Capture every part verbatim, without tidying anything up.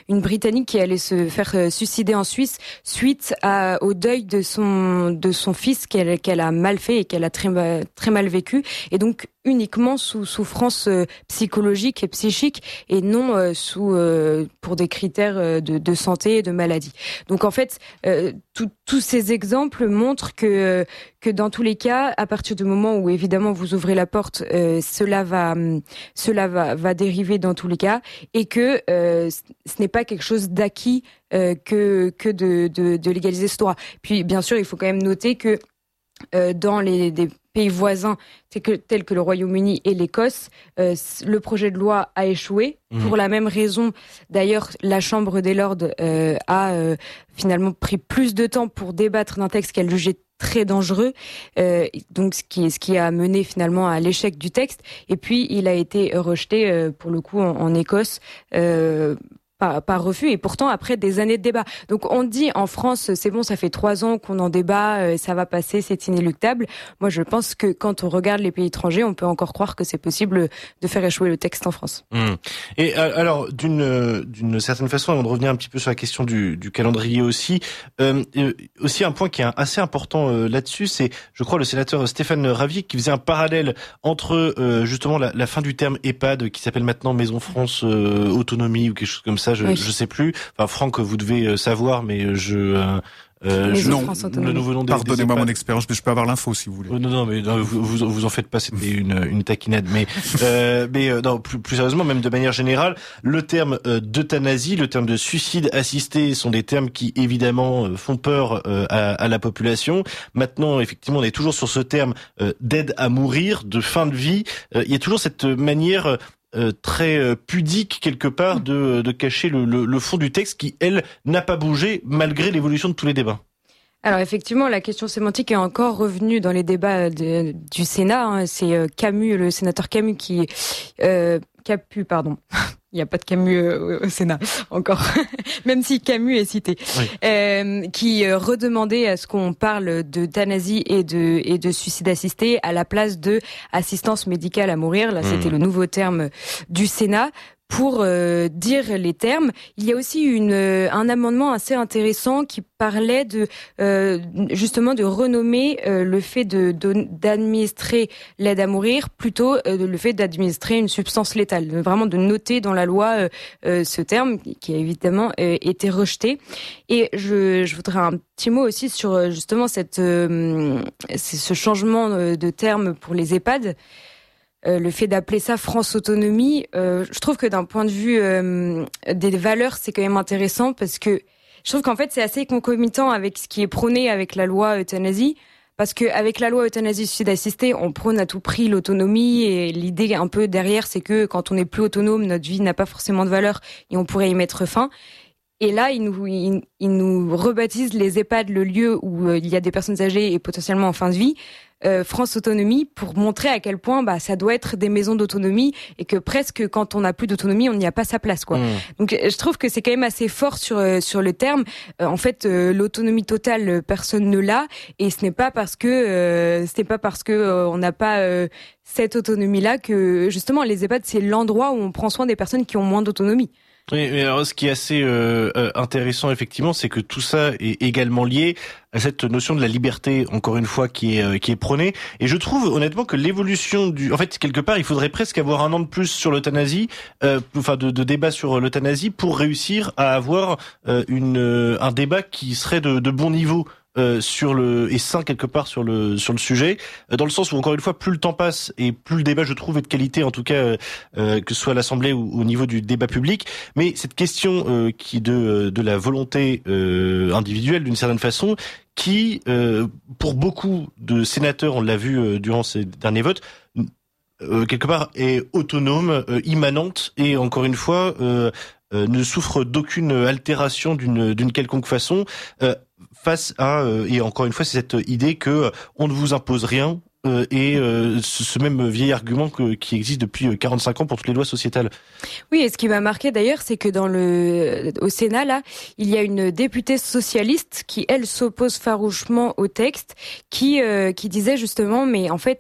une Britannique qui allait se faire suicider en Suisse suite à, au deuil de son de son fils qu'elle qu'elle a mal fait et qu'elle a très très mal vécu, et donc uniquement sous souffrance euh, psychologique et psychique, et non euh, sous euh, pour des critères euh, de, de santé et de maladie. Donc en fait, euh, tous ces exemples montrent que euh, que dans tous les cas, à partir du moment où évidemment vous ouvrez la porte, euh, cela va cela va va dériver dans tous les cas, et que euh, ce n'est pas quelque chose d'acquis euh, que que de, de de légaliser ce droit. Puis bien sûr, il faut quand même noter que euh, dans les des pays voisins tels que, tels que le Royaume-Uni et l'Écosse, euh, le projet de loi a échoué. Mmh. Pour la même raison, d'ailleurs, la Chambre des Lords euh, a euh, finalement pris plus de temps pour débattre d'un texte qu'elle jugeait très dangereux, euh, donc ce qui, ce qui a mené finalement à l'échec du texte. Et puis, il a été rejeté, euh, pour le coup, en, en Écosse, euh, Par, par refus, et pourtant après des années de débat. Donc on dit en France, c'est bon, ça fait trois ans qu'on en débat, euh, ça va passer, c'est inéluctable. Moi je pense que quand on regarde les pays étrangers, on peut encore croire que c'est possible de faire échouer le texte en France. Mmh. Et alors d'une d'une certaine façon, avant de revenir un petit peu sur la question du, du calendrier aussi, euh, aussi un point qui est assez important euh, là-dessus, c'est, je crois, le sénateur Stéphane Ravier qui faisait un parallèle entre euh, justement la, la fin du terme EHPAD qui s'appelle maintenant Maison France euh, Autonomie ou quelque chose comme ça. Ça, je, oui. je sais plus. Enfin, Franck, vous devez savoir, mais je. Euh, Euh, je, non, le nouveau nom des, pardonnez-moi des mon expérience, mais je peux avoir l'info si vous voulez. Non, non, mais non, vous, vous vous en faites pas, c'était une une taquinade. Mais euh, mais euh, non, plus, plus sérieusement, même de manière générale, le terme euh, d'euthanasie, le terme de suicide assisté sont des termes qui évidemment euh, font peur euh, à, à la population. Maintenant, effectivement, on est toujours sur ce terme euh, d'aide à mourir, de fin de vie. Euh, il y a toujours cette manière euh, Euh, très euh, pudique quelque part de, de cacher le, le, le fond du texte qui, elle, n'a pas bougé malgré l'évolution de tous les débats. Alors effectivement, la question sémantique est encore revenue dans les débats de, du Sénat. Hein. C'est euh, Camus, le sénateur Camus qui... Euh, Capu, pardon. Il n'y a pas de Camus euh, au Sénat encore, même si Camus est cité, oui. euh, qui euh, redemandait à ce qu'on parle d'euthanasie et de et de suicide assisté à la place de assistance médicale à mourir. Là, mmh. c'était le nouveau terme du Sénat. Pour euh, dire les termes, il y a aussi une euh, un amendement assez intéressant qui parlait de euh, justement de renommer euh, le fait de, de d'administrer l'aide à mourir plutôt euh, le fait d'administrer une substance létale, de, vraiment de noter dans la loi euh, euh, ce terme qui a évidemment euh, été rejeté. Et je, je voudrais un petit mot aussi sur justement cette euh, ce changement de terme pour les EHPAD. Euh, le fait d'appeler ça France Autonomie, euh, je trouve que d'un point de vue euh, des valeurs, c'est quand même intéressant parce que je trouve qu'en fait c'est assez concomitant avec ce qui est prôné avec la loi euthanasie, parce que avec la loi euthanasie suicide assisté, on prône à tout prix l'autonomie, et l'idée un peu derrière, c'est que quand on est plus autonome, notre vie n'a pas forcément de valeur et on pourrait y mettre fin. Et là, ils nous, ils, ils nous rebaptisent les EHPAD, le lieu où euh, il y a des personnes âgées et potentiellement en fin de vie, euh, France Autonomie, pour montrer à quel point bah ça doit être des maisons d'autonomie et que presque quand on n'a plus d'autonomie, on n'y a pas sa place, quoi. Mmh. Donc, je trouve que c'est quand même assez fort sur euh, sur le terme. Euh, en fait, euh, l'autonomie totale, personne ne l'a, et ce n'est pas parce que euh, ce n'est pas parce que euh, on n'a pas euh, cette autonomie-là que justement les EHPAD c'est l'endroit où on prend soin des personnes qui ont moins d'autonomie. Oui, mais alors ce qui est assez euh, intéressant effectivement, c'est que tout ça est également lié à cette notion de la liberté, encore une fois, qui est euh, qui est prônée. Et je trouve honnêtement que l'évolution du, en fait, quelque part, il faudrait presque avoir un an de plus sur l'euthanasie, euh, enfin de, de débat sur l'euthanasie pour réussir à avoir euh, une euh, un débat qui serait de, de bon niveau. Euh, sur le et sain quelque part sur le sur le sujet, euh, dans le sens où encore une fois plus le temps passe et plus le débat je trouve est de qualité, en tout cas euh, euh, que ce soit à l'Assemblée ou au niveau du débat public. Mais cette question euh, qui de de la volonté euh, individuelle d'une certaine façon, qui euh, pour beaucoup de sénateurs, on l'a vu euh, durant ces derniers votes, euh, quelque part est autonome, euh, immanente et encore une fois euh, euh, ne souffre d'aucune altération d'une d'une quelconque façon. Euh, face à euh, et encore une fois c'est cette idée que euh, on ne vous impose rien euh, et euh, ce, ce même vieil argument que, qui existe depuis quarante-cinq ans pour toutes les lois sociétales. Oui, et ce qui m'a marqué d'ailleurs, c'est que dans le au Sénat là, il y a une députée socialiste qui elle s'oppose farouchement au texte, qui euh, qui disait justement mais en fait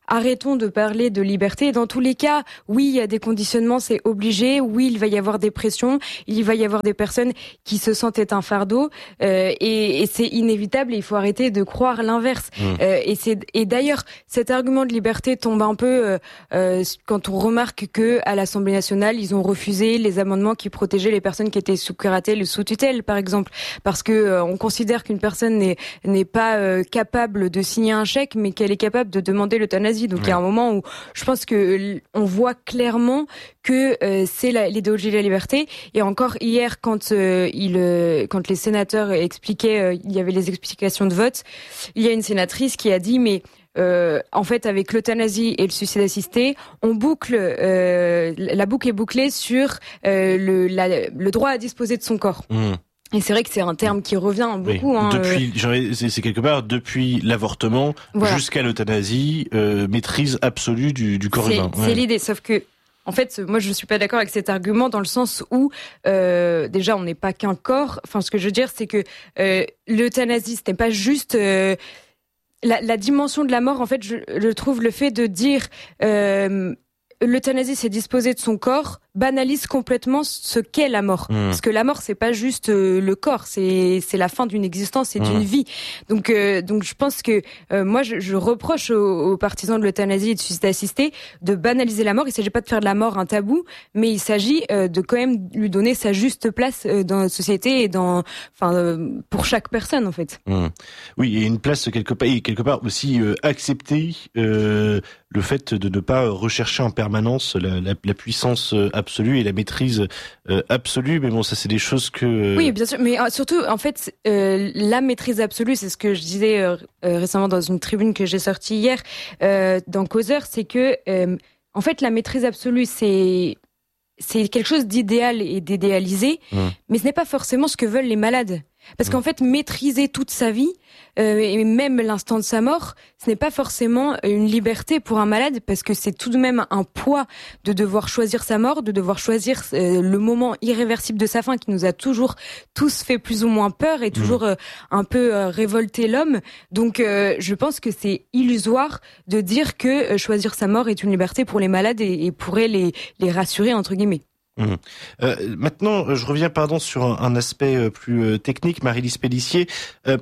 arrêtons de parler de liberté. Dans tous les cas, oui, il y a des conditionnements, c'est obligé. Oui, il va y avoir des pressions. Il va y avoir des personnes qui se sentent être un fardeau. Euh, et, et c'est inévitable. Et il faut arrêter de croire l'inverse. Mmh. Euh, et, c'est, et d'ailleurs, cet argument de liberté tombe un peu euh, euh, quand on remarque que à l'Assemblée nationale, ils ont refusé les amendements qui protégeaient les personnes qui étaient sous curatelle ou sous tutelle, par exemple, parce que euh, on considère qu'une personne n'est n'est pas euh, capable de signer un chèque, mais qu'elle est capable de demander l'euthanasie. Donc ouais. Il y a un moment où je pense que on voit clairement que euh, c'est la, l'idéologie de la liberté. Et encore hier, quand euh, il, euh, quand les sénateurs expliquaient, euh, il y avait les explications de vote, il y a une sénatrice qui a dit mais Euh, en fait, avec l'euthanasie et le suicide assisté, on boucle, euh, la boucle est bouclée sur euh, le, la, le droit à disposer de son corps. Mmh. Et c'est vrai que c'est un terme qui revient beaucoup. Oui. Hein, depuis, euh... c'est, c'est quelque part depuis l'avortement voilà. jusqu'à l'euthanasie, euh, maîtrise absolue du, du corps c'est, humain. C'est ouais. l'idée, sauf que. En fait, moi, je suis pas d'accord avec cet argument dans le sens où, euh, déjà, on n'est pas qu'un corps. Enfin, ce que je veux dire, c'est que euh, l'euthanasie, ce n'est pas juste euh, la, la dimension de la mort. En fait, je, je trouve le fait de dire euh, l'euthanasie, c'est disposer de son corps, banalise complètement ce qu'est la mort. Mmh. Parce que la mort, c'est pas juste euh, le corps, c'est c'est la fin d'une existence et mmh. d'une vie. Donc euh, donc je pense que euh, moi je, je reproche aux, aux partisans de l'euthanasie et du suicide assisté de banaliser la mort. Il s'agit pas de faire de la mort un tabou, mais il s'agit euh, de quand même lui donner sa juste place euh, dans la société et dans enfin euh, pour chaque personne en fait. Mmh. Oui, et une place quelque part et quelque part aussi euh, accepter euh, le fait de ne pas rechercher en permanence la, la, la puissance euh, absolue et la maîtrise euh, absolue, mais bon, ça c'est des choses que... Euh... Oui, bien sûr, mais euh, surtout, en fait, euh, la maîtrise absolue, c'est ce que je disais euh, euh, récemment dans une tribune que j'ai sortie hier, euh, dans Causeur, c'est que, euh, en fait, la maîtrise absolue, c'est... c'est quelque chose d'idéal et d'idéalisé, mmh. mais ce n'est pas forcément ce que veulent les malades. Parce mmh. qu'en fait, maîtriser toute sa vie, euh, et même l'instant de sa mort, ce n'est pas forcément une liberté pour un malade, parce que c'est tout de même un poids de devoir choisir sa mort, de devoir choisir euh, le moment irréversible de sa fin, qui nous a toujours tous fait plus ou moins peur et toujours mmh. euh, un peu euh, révolté l'homme. Donc, euh, je pense que c'est illusoire de dire que euh, choisir sa mort est une liberté pour les malades et, et pourrait les, les rassurer, entre guillemets. Mmh. Euh, maintenant, je reviens pardon sur un, un aspect plus technique, Marie-Lise Pélissier. Euh,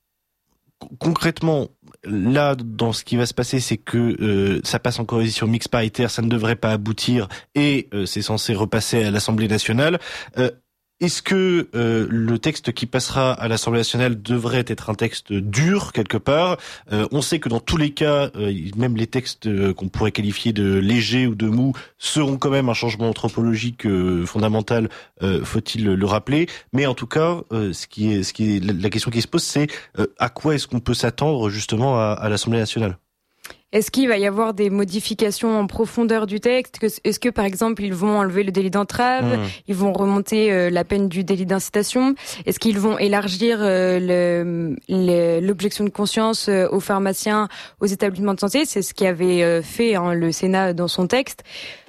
concrètement, là, dans ce qui va se passer, c'est que euh, ça passe en coalition mixte paritaire, ça ne devrait pas aboutir et euh, c'est censé repasser à l'Assemblée nationale. Euh, Est-ce que euh, le texte qui passera à l'Assemblée nationale devrait être un texte dur quelque part ? euh, On sait que dans tous les cas, euh, même les textes euh, qu'on pourrait qualifier de légers ou de mous seront quand même un changement anthropologique euh, fondamental, euh, faut-il le rappeler. Mais en tout cas, euh, ce qui est, ce qui est, la question qui se pose, c'est euh, à quoi est-ce qu'on peut s'attendre justement à, à l'Assemblée nationale ? Est-ce qu'il va y avoir des modifications en profondeur du texte ? Est-ce que, par exemple, ils vont enlever le délit d'entrave ? Mmh. Ils vont remonter euh, la peine du délit d'incitation ? Est-ce qu'ils vont élargir euh, le, le, l'objection de conscience euh, aux pharmaciens, aux établissements de santé ? C'est ce qu'avait euh, fait hein, le Sénat dans son texte.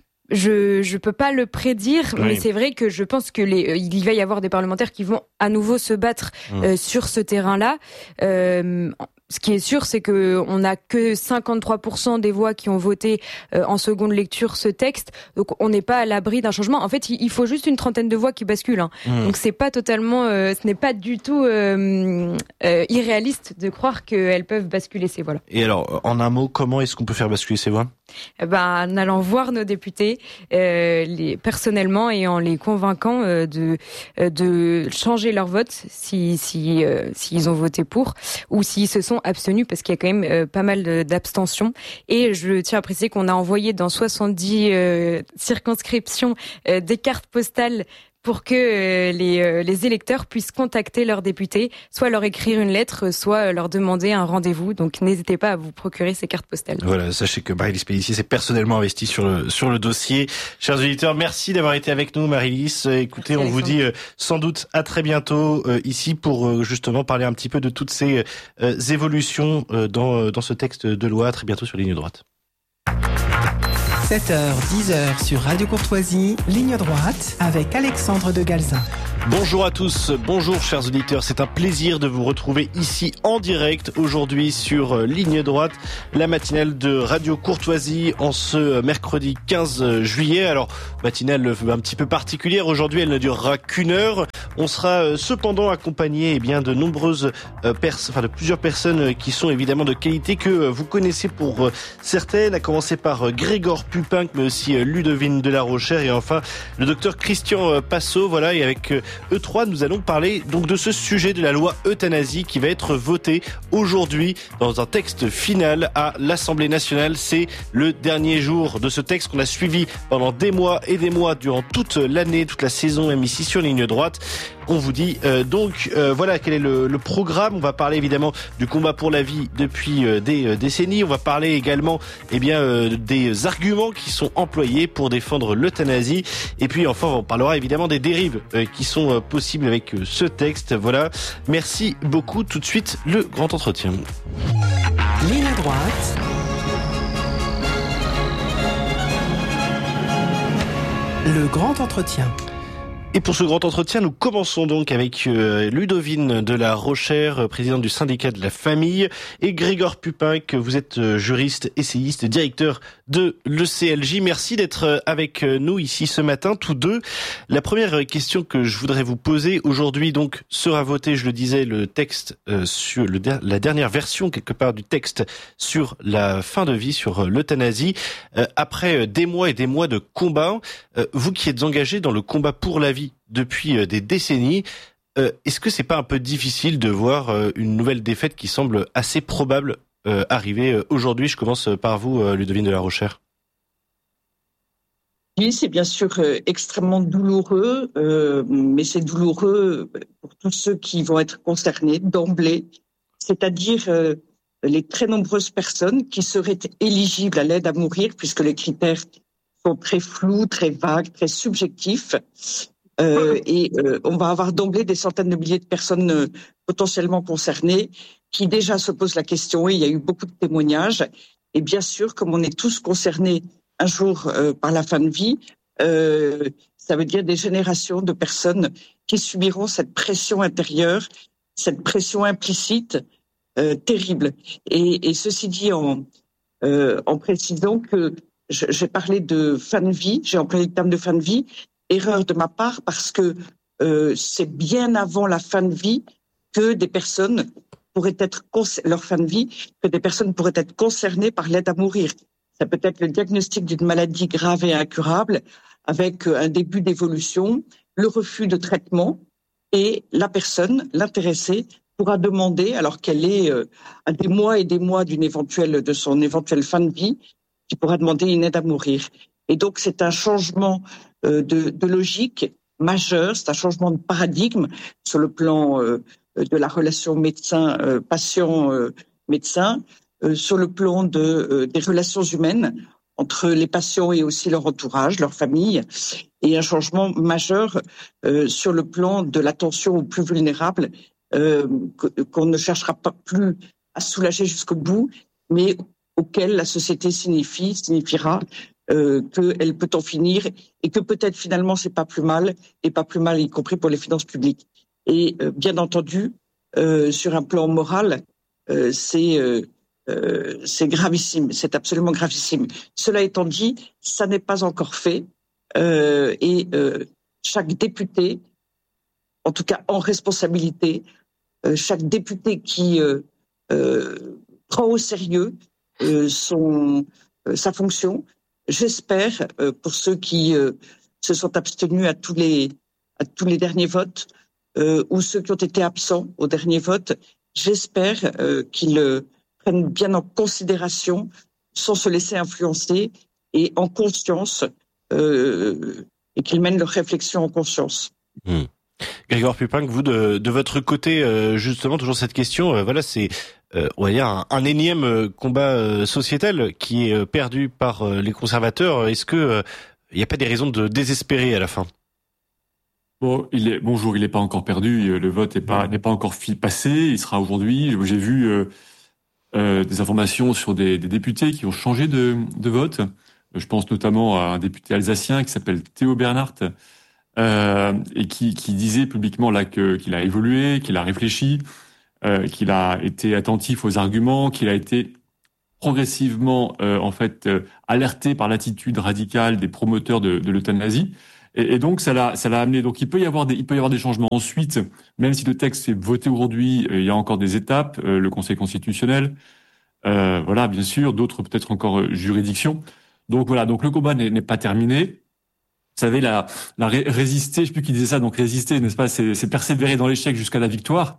Je je peux pas le prédire, oui. mais c'est vrai que je pense que les euh, il va y avoir des parlementaires qui vont à nouveau se battre mmh. euh, sur ce terrain-là. Euh, Ce qui est sûr, c'est que on n'a que cinquante-trois pour cent des voix qui ont voté euh, en seconde lecture ce texte. Donc on n'est pas à l'abri d'un changement. En fait, il faut juste une trentaine de voix qui basculent. Hein. Mmh. Donc c'est pas totalement, euh, ce n'est pas du tout euh, euh, irréaliste de croire qu'elles peuvent basculer ces voix-là. Et alors, en un mot, comment est-ce qu'on peut faire basculer ces voix ? Eh ben, en allant voir nos députés euh, les, personnellement et en les convainquant euh, de euh, de changer leur vote si si euh, s'ils ont voté pour ou s'ils se sont abstenus, parce qu'il y a quand même euh, pas mal de, d'abstentions. Et je tiens à préciser qu'on a envoyé dans soixante-dix euh, circonscriptions euh, des cartes postales pour que euh, les, euh, les électeurs puissent contacter leurs députés, soit leur écrire une lettre, soit leur demander un rendez-vous. Donc n'hésitez pas à vous procurer ces cartes postales. Voilà, sachez que Marie-Lise Pélissier s'est personnellement investie sur le, sur le dossier. Chers auditeurs, merci d'avoir été avec nous, Marie-Lise. Écoutez, merci, on vous dit euh, sans doute à très bientôt euh, ici pour euh, justement parler un petit peu de toutes ces euh, évolutions euh, dans, dans ce texte de loi. À très bientôt sur Ligne Droite. sept heures, dix heures sur Radio Courtoisie, Ligne Droite, avec Alexandre de Galzin. Bonjour à tous, bonjour chers auditeurs, c'est un plaisir de vous retrouver ici en direct aujourd'hui sur Ligne Droite, la matinale de Radio Courtoisie en ce mercredi quinze juillet. Alors, matinale un petit peu particulière, aujourd'hui elle ne durera qu'une heure. On sera cependant accompagné eh bien, de nombreuses personnes, enfin de plusieurs personnes qui sont évidemment de qualité que vous connaissez pour certaines, à commencer par Grégoire Pupinck, mais aussi Ludovine de la Rochère et enfin le docteur Christian Passot. Voilà, et avec eux trois, nous allons parler donc de ce sujet de la loi euthanasie qui va être votée aujourd'hui dans un texte final à l'Assemblée nationale. C'est le dernier jour de ce texte qu'on a suivi pendant des mois et des mois durant toute l'année, toute la saison, même ici sur Ligne Droite. On vous dit euh, donc euh, voilà quel est le, le programme. On va parler évidemment du combat pour la vie depuis euh, des euh, décennies. On va parler également eh bien euh, des arguments qui sont employés pour défendre l'euthanasie. Et puis enfin on parlera évidemment des dérives euh, qui sont euh, possibles avec euh, ce texte. Voilà. Merci beaucoup. Tout de suite le grand entretien. Ligne droite. Le grand entretien. Et pour ce grand entretien, nous commençons donc avec euh, Ludovine de la Rochère, présidente du syndicat de la famille, et Grégoire Pupinck, vous êtes euh, juriste, essayiste, directeur de l'E C L J. Merci d'être avec nous ici ce matin, tous deux. La première question que je voudrais vous poser aujourd'hui, donc, sera voté, je le disais, le texte euh, sur le der- la dernière version quelque part du texte sur la fin de vie, sur euh, l'euthanasie. Euh, après des mois et des mois de combat, euh, vous qui êtes engagé dans le combat pour la vie depuis des décennies, euh, est-ce que c'est pas un peu difficile de voir euh, une nouvelle défaite qui semble assez probable euh, arriver euh, aujourd'hui? Je commence par vous, euh, Ludovine de la Rochère. Oui, c'est bien sûr euh, extrêmement douloureux, euh, mais c'est douloureux pour tous ceux qui vont être concernés d'emblée, c'est-à-dire euh, les très nombreuses personnes qui seraient éligibles à l'aide à mourir, puisque les critères sont très flous, très vagues, très subjectifs. Euh, et euh, on va avoir d'emblée des centaines de milliers de personnes euh, potentiellement concernées qui déjà se posent la question, et il y a eu beaucoup de témoignages. Et bien sûr, comme on est tous concernés un jour euh, par la fin de vie, euh, ça veut dire des générations de personnes qui subiront cette pression intérieure, cette pression implicite euh, terrible. Et, et ceci dit en, euh, en précisant que je, j'ai parlé de fin de vie, j'ai employé le terme de fin de vie, erreur de ma part, parce que euh, c'est bien avant la fin de vie que des personnes pourraient être, leur fin de vie, que des personnes pourraient être concernées par l'aide à mourir. Ça peut être le diagnostic d'une maladie grave et incurable, avec un début d'évolution, le refus de traitement, et la personne, l'intéressée, pourra demander, alors qu'elle est euh, à des mois et des mois d'une éventuelle, de son éventuelle fin de vie, qui pourra demander une aide à mourir. Et donc c'est un changement euh, de, de logique majeur, c'est un changement de paradigme sur le plan euh, de la relation médecin-patient-médecin, euh, euh, sur le plan de, euh, des relations humaines entre les patients et aussi leur entourage, leur famille, et un changement majeur euh, sur le plan de l'attention aux plus vulnérables, euh, qu'on ne cherchera pas plus à soulager jusqu'au bout, mais auquel la société signifie, signifiera euh, qu'elle peut en finir et que peut-être finalement c'est pas plus mal, et pas plus mal y compris pour les finances publiques. Et euh, bien entendu, euh, sur un plan moral, euh, c'est euh, euh, c'est gravissime, c'est absolument gravissime. Cela étant dit, ça n'est pas encore fait euh, et euh, chaque député, en tout cas en responsabilité, euh, chaque député qui euh, euh, prend au sérieux euh, son euh, sa fonction, j'espère euh, pour ceux qui euh, se sont abstenus à tous les à tous les derniers votes euh, ou ceux qui ont été absents au dernier vote, j'espère euh, qu'ils euh, prennent bien en considération sans se laisser influencer et en conscience euh, et qu'ils mènent leur réflexion en conscience. Mmh. Grégoire Pupinck, vous de, de votre côté, euh, justement, toujours cette question, euh, voilà, c'est euh, on va dire un, un énième euh, combat euh, sociétal qui est euh, perdu par euh, les conservateurs. Est-ce que euh, il n'y a pas des raisons de désespérer à la fin? Bon, il est bonjour, il n'est pas encore perdu. Le vote n'est pas n'est pas encore fi- passé. Il sera aujourd'hui. J'ai vu euh, euh, des informations sur des, des députés qui ont changé de, de vote. Je pense notamment à un député alsacien qui s'appelle Théo Bernhardt, euh, et qui, qui disait publiquement là que qu'il a évolué, qu'il a réfléchi, euh, qu'il a été attentif aux arguments, qu'il a été progressivement euh, en fait euh, alerté par l'attitude radicale des promoteurs de, de l'euthanasie. Et, et donc ça l'a ça l'a amené. Donc il peut y avoir des il peut y avoir des changements ensuite, même si le texte est voté aujourd'hui, euh, il y a encore des étapes. Euh, le Conseil constitutionnel, euh, voilà, bien sûr, d'autres peut-être encore euh, juridictions. Donc voilà, donc le combat n'est, n'est pas terminé. Vous savez, la, la ré- résister, je sais plus qui disait ça, donc résister, n'est-ce pas, c'est, c'est persévérer dans l'échec jusqu'à la victoire.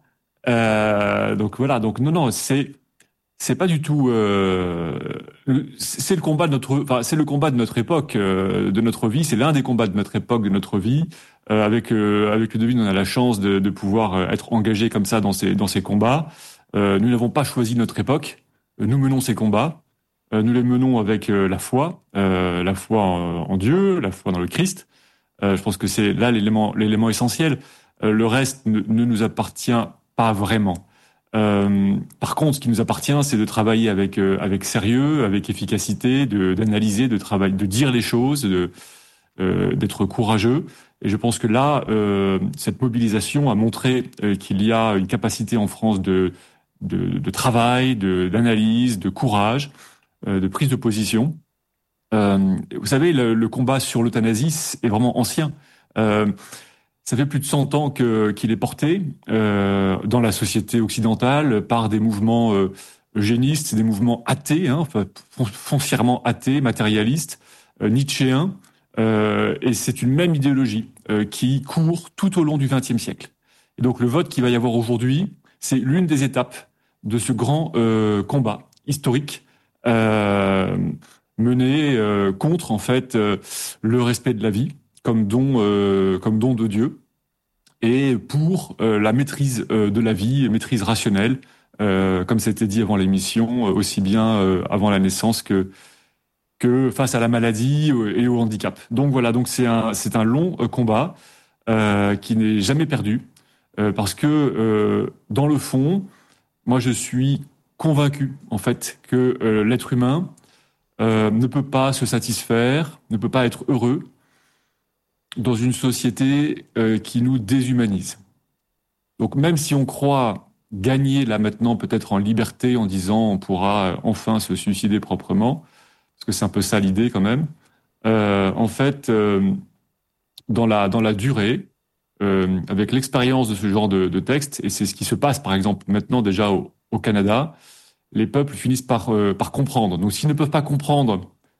Euh, donc voilà, donc non, non, c'est c'est pas du tout, euh, c'est le combat de notre, enfin c'est le combat de notre époque, euh, de notre vie. C'est l'un des combats de notre époque, de notre vie. Euh, avec euh, avec Ludovine, on a la chance de, de pouvoir être engagé comme ça dans ces dans ces combats. Euh, nous n'avons pas choisi notre époque. Nous menons ces combats. Euh, nous les menons avec euh, la foi, euh, la foi en, en Dieu, la foi dans le Christ. Euh, je pense que c'est là l'élément l'élément essentiel. Euh, le reste ne, ne nous appartient pas vraiment. Euh, par contre, ce qui nous appartient, c'est de travailler avec euh, avec sérieux, avec efficacité, de d'analyser, de travailler, de dire les choses, de euh, d'être courageux. Et je pense que là, euh, cette mobilisation a montré euh, qu'il y a une capacité en France de de, de travail, de d'analyse, de courage, euh, de prise de position. Euh, vous savez, le, le combat sur l'euthanasie est vraiment ancien. Euh, Ça fait plus de cent ans que, qu'il est porté euh, dans la société occidentale par des mouvements euh, eugénistes, des mouvements athées, hein, enfin, foncièrement athées, matérialistes, euh, nietzschéens. Euh, et c'est une même idéologie euh, qui court tout au long du vingtième siècle. Et donc le vote qu'il va y avoir aujourd'hui, c'est l'une des étapes de ce grand euh, combat historique euh, mené euh, contre en fait euh, le respect de la vie comme don, euh, comme don de Dieu, et pour euh, la maîtrise euh, de la vie, maîtrise rationnelle, euh, comme c'était dit avant l'émission, euh, aussi bien euh, avant la naissance que que face à la maladie et au handicap. Donc voilà, donc c'est un c'est un long euh, combat euh, qui n'est jamais perdu, euh, parce que euh, dans le fond, moi je suis convaincu en fait que euh, l'être humain euh, ne peut pas se satisfaire, ne peut pas être heureux dans une société euh, qui nous déshumanise. Donc même si on croit gagner là maintenant peut-être en liberté en disant on pourra enfin se suicider proprement, parce que c'est un peu ça l'idée quand même, euh, en fait, euh, dans la dans la durée, euh, avec l'expérience de ce genre de, de texte, et c'est ce qui se passe par exemple maintenant déjà au, au Canada, les peuples finissent par euh, par comprendre. Donc s'ils ne peuvent pas comprendre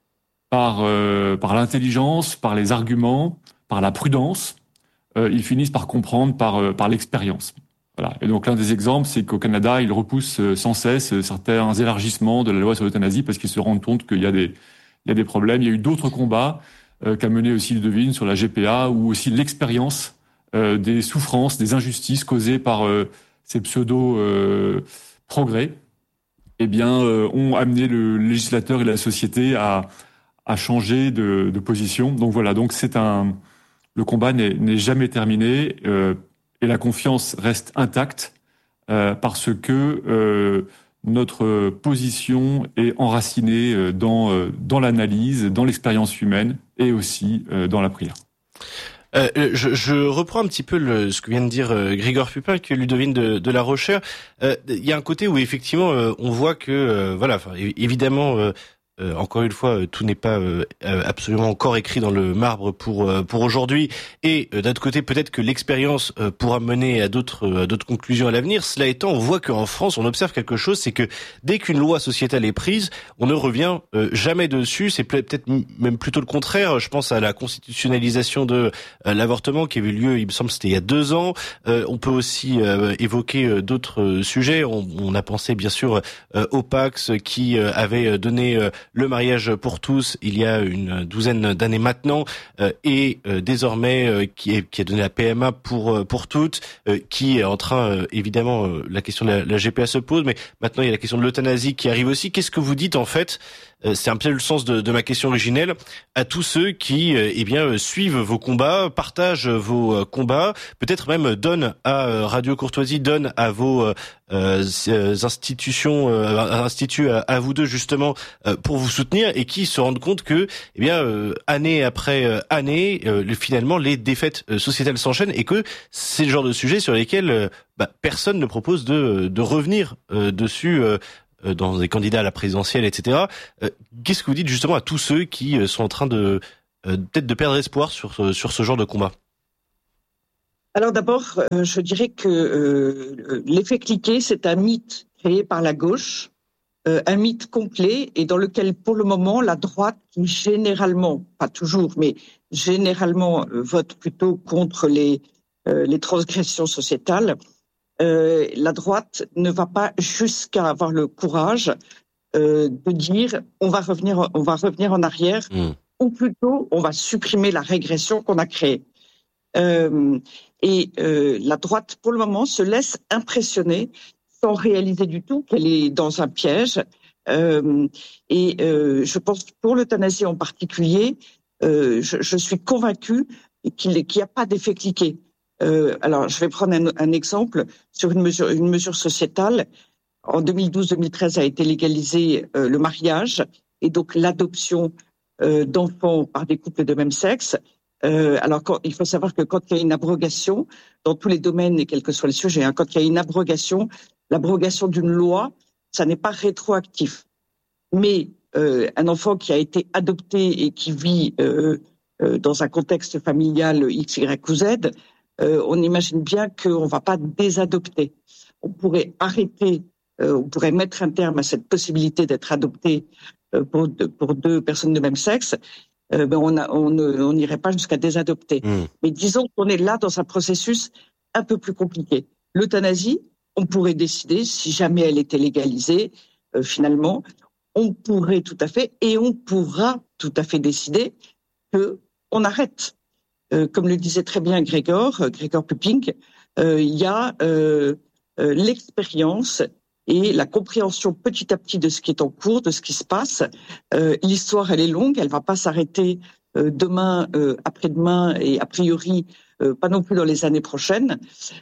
par euh, par l'intelligence, par les arguments, par la prudence, euh, ils finissent par comprendre par euh, par l'expérience. Voilà. Et donc l'un des exemples, c'est qu'au Canada, ils repoussent euh, sans cesse euh, certains élargissements de la loi sur l'euthanasie parce qu'ils se rendent compte qu'il y a des il y a des problèmes. Il y a eu d'autres combats euh, qu'a mené aussi Ludovine sur la G P A, ou aussi l'expérience euh, des souffrances, des injustices causées par euh, ces pseudo euh, progrès, eh bien, euh, ont amené le législateur et la société à à changer de, de position. Donc voilà, donc c'est un le combat n'est, n'est jamais terminé euh, et la confiance reste intacte euh, parce que euh, notre position est enracinée dans euh, dans l'analyse, dans l'expérience humaine et aussi euh, dans la prière. Euh, je, je reprends un petit peu le, ce que vient de dire euh, Grégoire Pupin, que Ludovine de, de la Rochère. Euh, il y a un côté où effectivement euh, on voit que euh, voilà, enfin, évidemment. Euh, Euh, encore une fois, euh, tout n'est pas euh, absolument encore écrit dans le marbre pour euh, pour aujourd'hui. Et euh, d'un autre côté, peut-être que l'expérience euh, pourra mener à d'autres euh, à d'autres conclusions à l'avenir. Cela étant, on voit qu'en France, on observe quelque chose, c'est que dès qu'une loi sociétale est prise, on ne revient euh, jamais dessus. C'est peut-être même plutôt le contraire. Je pense à la constitutionnalisation de euh, l'avortement qui a eu lieu, il me semble, c'était il y a deux ans. Euh, on peut aussi euh, évoquer euh, d'autres euh, sujets. On, on a pensé bien sûr euh, au Pax qui euh, avait donné euh, le mariage pour tous il y a une douzaine d'années maintenant, euh, et euh, désormais euh, qui, est, qui a donné la P M A pour euh, pour toutes, euh, qui est en train euh, évidemment euh, la question de la, la G P A se pose, mais maintenant il y a la question de l'euthanasie qui arrive aussi. Qu'est-ce que vous dites en fait? C'est un peu le sens de, de ma question originelle, à tous ceux qui, eh bien, suivent vos combats, partagent vos combats, peut-être même donnent à Radio Courtoisie, donnent à vos euh, institutions, euh, instituts à, à vous deux justement euh, pour vous soutenir et qui se rendent compte que, eh bien, euh, année après euh, année, euh, finalement, les défaites euh, sociétales s'enchaînent et que c'est le genre de sujet sur lesquels euh, bah, personne ne propose de, de revenir euh, dessus. Euh, dans des candidats à la présidentielle, et cetera. Euh, qu'est-ce que vous dites justement à tous ceux qui sont en train de euh, peut-être de perdre espoir sur sur ce genre de combat? Alors d'abord, euh, je dirais que euh, l'effet cliquet, c'est un mythe créé par la gauche, euh, un mythe complet et dans lequel pour le moment la droite, qui généralement, pas toujours, mais généralement euh, vote plutôt contre les euh, les transgressions sociétales. Euh, la droite ne va pas jusqu'à avoir le courage euh, de dire on va revenir, on va revenir en arrière, mmh. ou plutôt on va supprimer la régression qu'on a créée. Euh, et euh, la droite, pour le moment, se laisse impressionner sans réaliser du tout qu'elle est dans un piège. Euh, et euh, je pense que pour l'euthanasie en particulier, euh, je, je suis convaincue qu'il n'y a pas d'effet cliquet. Euh, alors, je vais prendre un, un exemple sur une mesure, une mesure sociétale. En deux mille douze deux mille treize a été légalisé euh, le mariage et donc l'adoption euh, d'enfants par des couples de même sexe. Euh, alors, quand, il faut savoir que quand il y a une abrogation, dans tous les domaines et quel que soit le sujet, hein, quand il y a une abrogation, l'abrogation d'une loi, ça n'est pas rétroactif. Mais euh, un enfant qui a été adopté et qui vit euh, euh, dans un contexte familial X, Y ou Z, Euh, on imagine bien qu'on ne va pas désadopter. On pourrait arrêter, euh, on pourrait mettre un terme à cette possibilité d'être adopté euh, pour, de, pour deux personnes de même sexe, euh, ben on, a, on, on n'irait pas jusqu'à désadopter. Mmh. Mais disons qu'on est là dans un processus un peu plus compliqué. L'euthanasie, on pourrait décider, si jamais elle était légalisée, euh, finalement, on pourrait tout à fait, et on pourra tout à fait décider qu'on arrête. Euh, comme le disait très bien Gregor, euh, Gregor Pupink, euh, il y a euh, euh, l'expérience et la compréhension petit à petit de ce qui est en cours, de ce qui se passe. Euh, l'histoire, elle est longue, elle va pas s'arrêter euh, demain, euh, après-demain et a priori euh, pas non plus dans les années prochaines.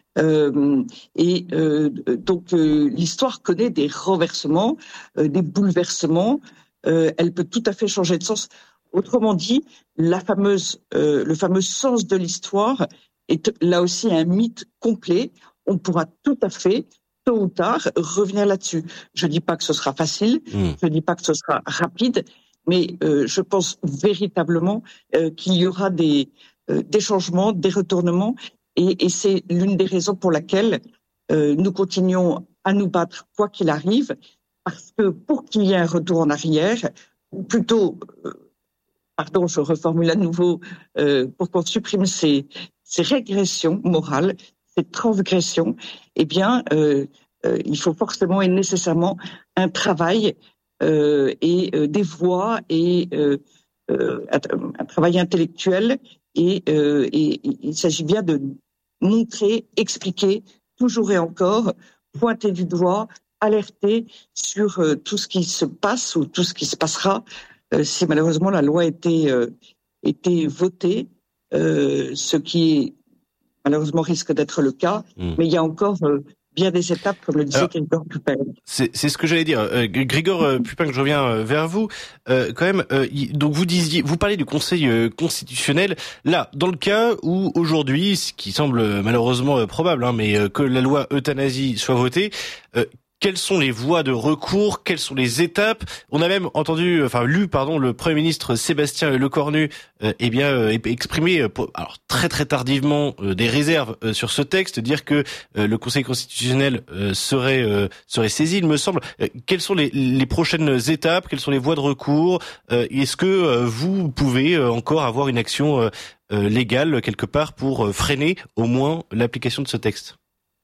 Euh, et euh, donc euh, l'histoire connaît des renversements, euh, des bouleversements. Euh, elle peut tout à fait changer de sens. Autrement dit, la fameuse, euh, le fameux sens de l'histoire est là aussi un mythe complet. On pourra tout à fait, tôt ou tard, revenir là-dessus. Je dis pas que ce sera facile, mmh. je dis pas que ce sera rapide, mais euh, je pense véritablement euh, qu'il y aura des, euh, des changements, des retournements, et, et c'est l'une des raisons pour laquelle euh, nous continuons à nous battre quoi qu'il arrive, parce que pour qu'il y ait un retour en arrière, ou plutôt euh, Pardon, je reformule à nouveau, euh, pour qu'on supprime ces, ces régressions morales, ces transgressions, eh bien, euh, euh, il faut forcément et nécessairement un travail euh, et euh, des voies et euh, euh, un travail intellectuel. Et, euh, et, et il s'agit bien de montrer, expliquer, toujours et encore, pointer du doigt, alerter sur euh, tout ce qui se passe ou tout ce qui se passera si malheureusement la loi était, euh, était votée, euh, ce qui malheureusement risque d'être le cas, mmh. mais il y a encore euh, bien des étapes, comme le disait Gregor Pupin. C'est, c'est ce que j'allais dire. Euh, Gregor euh, Pupin, je reviens euh, vers vous. Euh, quand même, euh, y, donc vous disiez, vous parlez du Conseil euh, constitutionnel. Là, dans le cas où aujourd'hui, ce qui semble malheureusement euh, probable, hein, mais euh, que la loi euthanasie soit votée, euh, quelles sont les voies de recours? Quelles sont les étapes? On a même entendu, enfin lu, pardon, le Premier ministre Sébastien Lecornu, euh, eh bien, euh, exprimer, euh, pour, alors très très tardivement, euh, des réserves euh, sur ce texte, dire que euh, le Conseil constitutionnel euh, serait euh, serait saisi, il me semble. Euh, quelles sont les, les prochaines étapes? Quelles sont les voies de recours? euh, Est-ce que euh, vous pouvez euh, encore avoir une action euh, euh, légale quelque part pour euh, freiner au moins l'application de ce texte?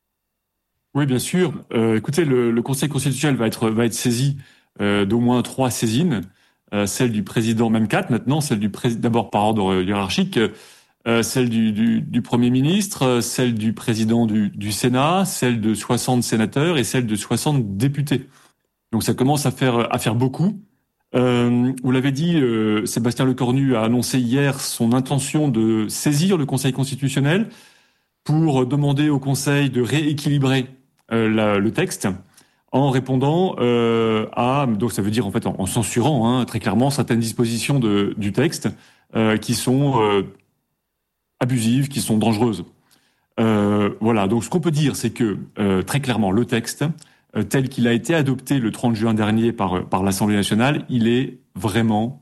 Oui, bien sûr. Euh, écoutez, le, le Conseil constitutionnel va être va être saisi euh, d'au moins trois saisines, euh, celle du président, même quatre maintenant, celle du président d'abord par ordre hiérarchique, euh, celle du, du, du Premier ministre, celle du président du, du Sénat, celle de soixante sénateurs et celle de soixante députés. Donc ça commence à faire à faire beaucoup. Euh, vous l'avez dit, euh, Sébastien Lecornu a annoncé hier son intention de saisir le Conseil constitutionnel pour demander au Conseil de rééquilibrer euh, la, le texte en répondant euh, à, donc ça veut dire en fait en, en censurant hein, très clairement certaines dispositions de, du texte euh, qui sont euh, abusives, qui sont dangereuses. Euh, voilà, donc ce qu'on peut dire, c'est que euh, très clairement le texte euh, tel qu'il a été adopté le trente juin dernier par par l'Assemblée nationale, il est vraiment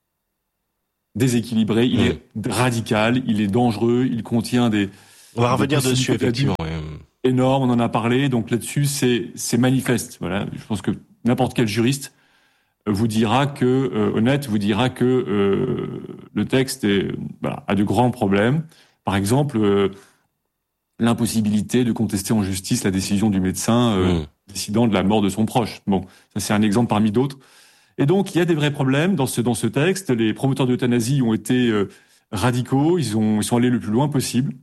déséquilibré, il mmh. est radical, il est dangereux, il contient des... On va revenir dessus, effectivement. Oui. Énorme, on en a parlé, donc là-dessus, c'est, c'est manifeste. Voilà, je pense que n'importe quel juriste vous dira que, euh, honnête, vous dira que euh, le texte est, voilà, a de grands problèmes. Par exemple, euh, l'impossibilité de contester en justice la décision du médecin euh, mmh. décidant de la mort de son proche. Bon, ça c'est un exemple parmi d'autres. Et donc, il y a des vrais problèmes dans ce dans ce texte. Les promoteurs d'euthanasie ont été euh, radicaux, ils ont ils sont allés le plus loin possible.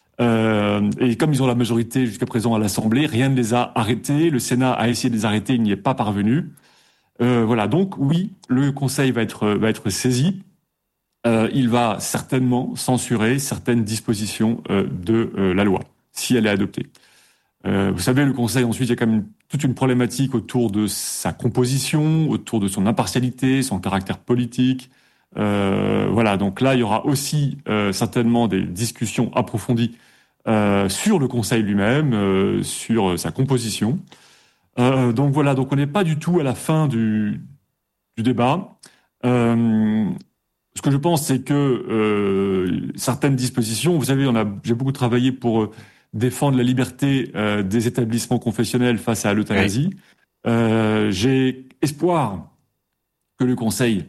Euh, et comme ils ont la majorité jusqu'à présent à l'Assemblée, rien ne les a arrêtés. Le Sénat a essayé de les arrêter, il n'y est pas parvenu. Euh, voilà, donc oui, le Conseil va être va être saisi. Euh, il va certainement censurer certaines dispositions euh, de euh, la loi si elle est adoptée. Euh, vous savez, le Conseil ensuite, il y a quand même toute une problématique autour de sa composition, autour de son impartialité, son caractère politique. Euh, voilà, donc là, il y aura aussi euh, certainement des discussions approfondies euh, sur le Conseil lui-même, euh, sur sa composition. Euh, donc voilà, donc on n'est pas du tout à la fin du, du débat. Euh, ce que je pense, c'est que euh, certaines dispositions, vous savez, on a, j'ai beaucoup travaillé pour euh, défendre la liberté euh, des établissements confessionnels face à l'euthanasie. Oui. Euh, j'ai espoir que le Conseil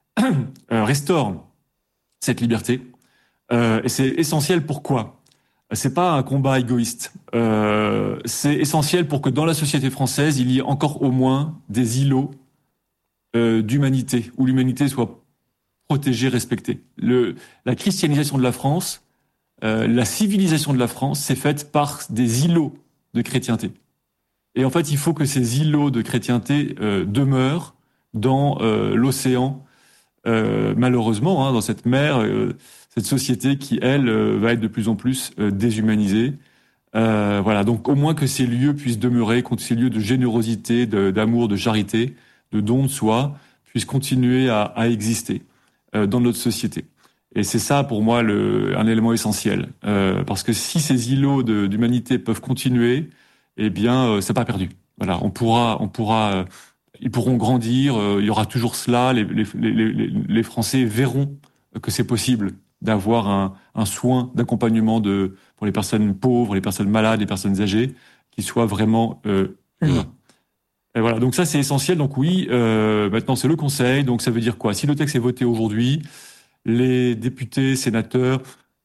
euh, restaure cette liberté. Euh, et c'est essentiel. Pourquoi ? C'est pas un combat égoïste. Euh, c'est essentiel pour que dans la société française, il y ait encore au moins des îlots euh, d'humanité, où l'humanité soit protégée, respectée. Le, la christianisation de la France, Euh, la civilisation de la France s'est faite par des îlots de chrétienté. Et en fait, il faut que ces îlots de chrétienté euh, demeurent dans euh, l'océan, euh, malheureusement, hein, dans cette mer, euh, cette société qui, elle, euh, va être de plus en plus euh, déshumanisée. Euh, voilà, donc au moins que ces lieux puissent demeurer, que ces lieux de générosité, de, d'amour, de charité, de don de soi, puissent continuer à, à exister euh, dans notre société. Et c'est ça, pour moi, le, un élément essentiel. Euh, parce que si ces îlots de, d'humanité peuvent continuer, eh bien, euh, c'est pas perdu. Voilà, on pourra, on pourra, euh, ils pourront grandir. Euh, il y aura toujours cela. Les, les, les, les Français verront que c'est possible d'avoir un, un soin d'accompagnement de pour les personnes pauvres, les personnes malades, les personnes âgées, qui soit vraiment euh, humain. Et voilà. Donc ça, c'est essentiel. Donc oui, euh, maintenant c'est le Conseil. Donc ça veut dire quoi ? Si le texte est voté aujourd'hui, les députés, sénateurs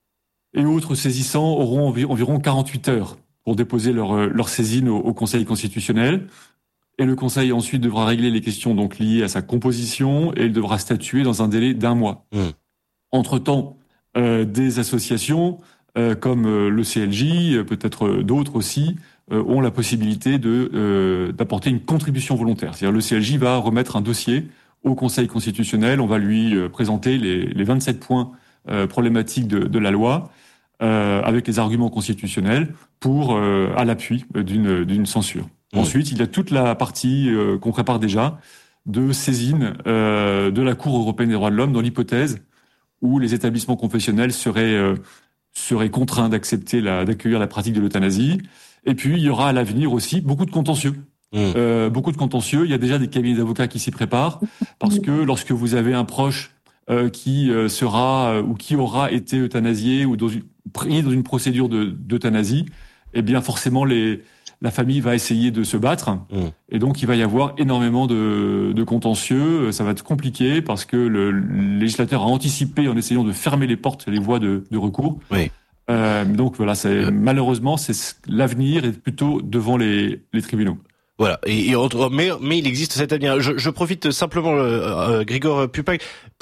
et autres saisissants auront environ quarante-huit heures pour déposer leur, leur saisine au, au Conseil constitutionnel. Et le Conseil ensuite devra régler les questions donc liées à sa composition et il devra statuer dans un délai d'un mois. Mmh. Entre-temps, euh, des associations euh, comme euh, le C L J, euh, peut-être d'autres aussi, euh, ont la possibilité de euh, d'apporter une contribution volontaire. C'est-à-dire le C L J va remettre un dossier au Conseil constitutionnel, on va lui euh, présenter les, les vingt-sept points euh, problématiques de, de la loi euh, avec les arguments constitutionnels pour euh, à l'appui d'une, d'une censure. Mmh. Ensuite, il y a toute la partie euh, qu'on prépare déjà de saisine euh, de la Cour européenne des droits de l'homme dans l'hypothèse où les établissements confessionnels seraient euh, seraient contraints d'accepter la d'accueillir la pratique de l'euthanasie. Et puis il y aura à l'avenir aussi beaucoup de contentieux. Mmh. Euh, beaucoup de contentieux. Il y a déjà des cabinets d'avocats qui s'y préparent parce que lorsque vous avez un proche euh, qui euh, sera euh, ou qui aura été euthanasié ou dans une, pris dans une procédure de, d'euthanasie, eh bien forcément les, la famille va essayer de se battre mmh. et donc il va y avoir énormément de, de contentieux. Ça va être compliqué parce que le, le législateur a anticipé en essayant de fermer les portes, les voies de, de recours. Oui. Euh, donc voilà, c'est, malheureusement, c'est l'avenir est plutôt devant les, les tribunaux. Voilà, et, et mais mais il existe cet avenir. Je, je profite simplement, euh, euh, Grigor Pupac,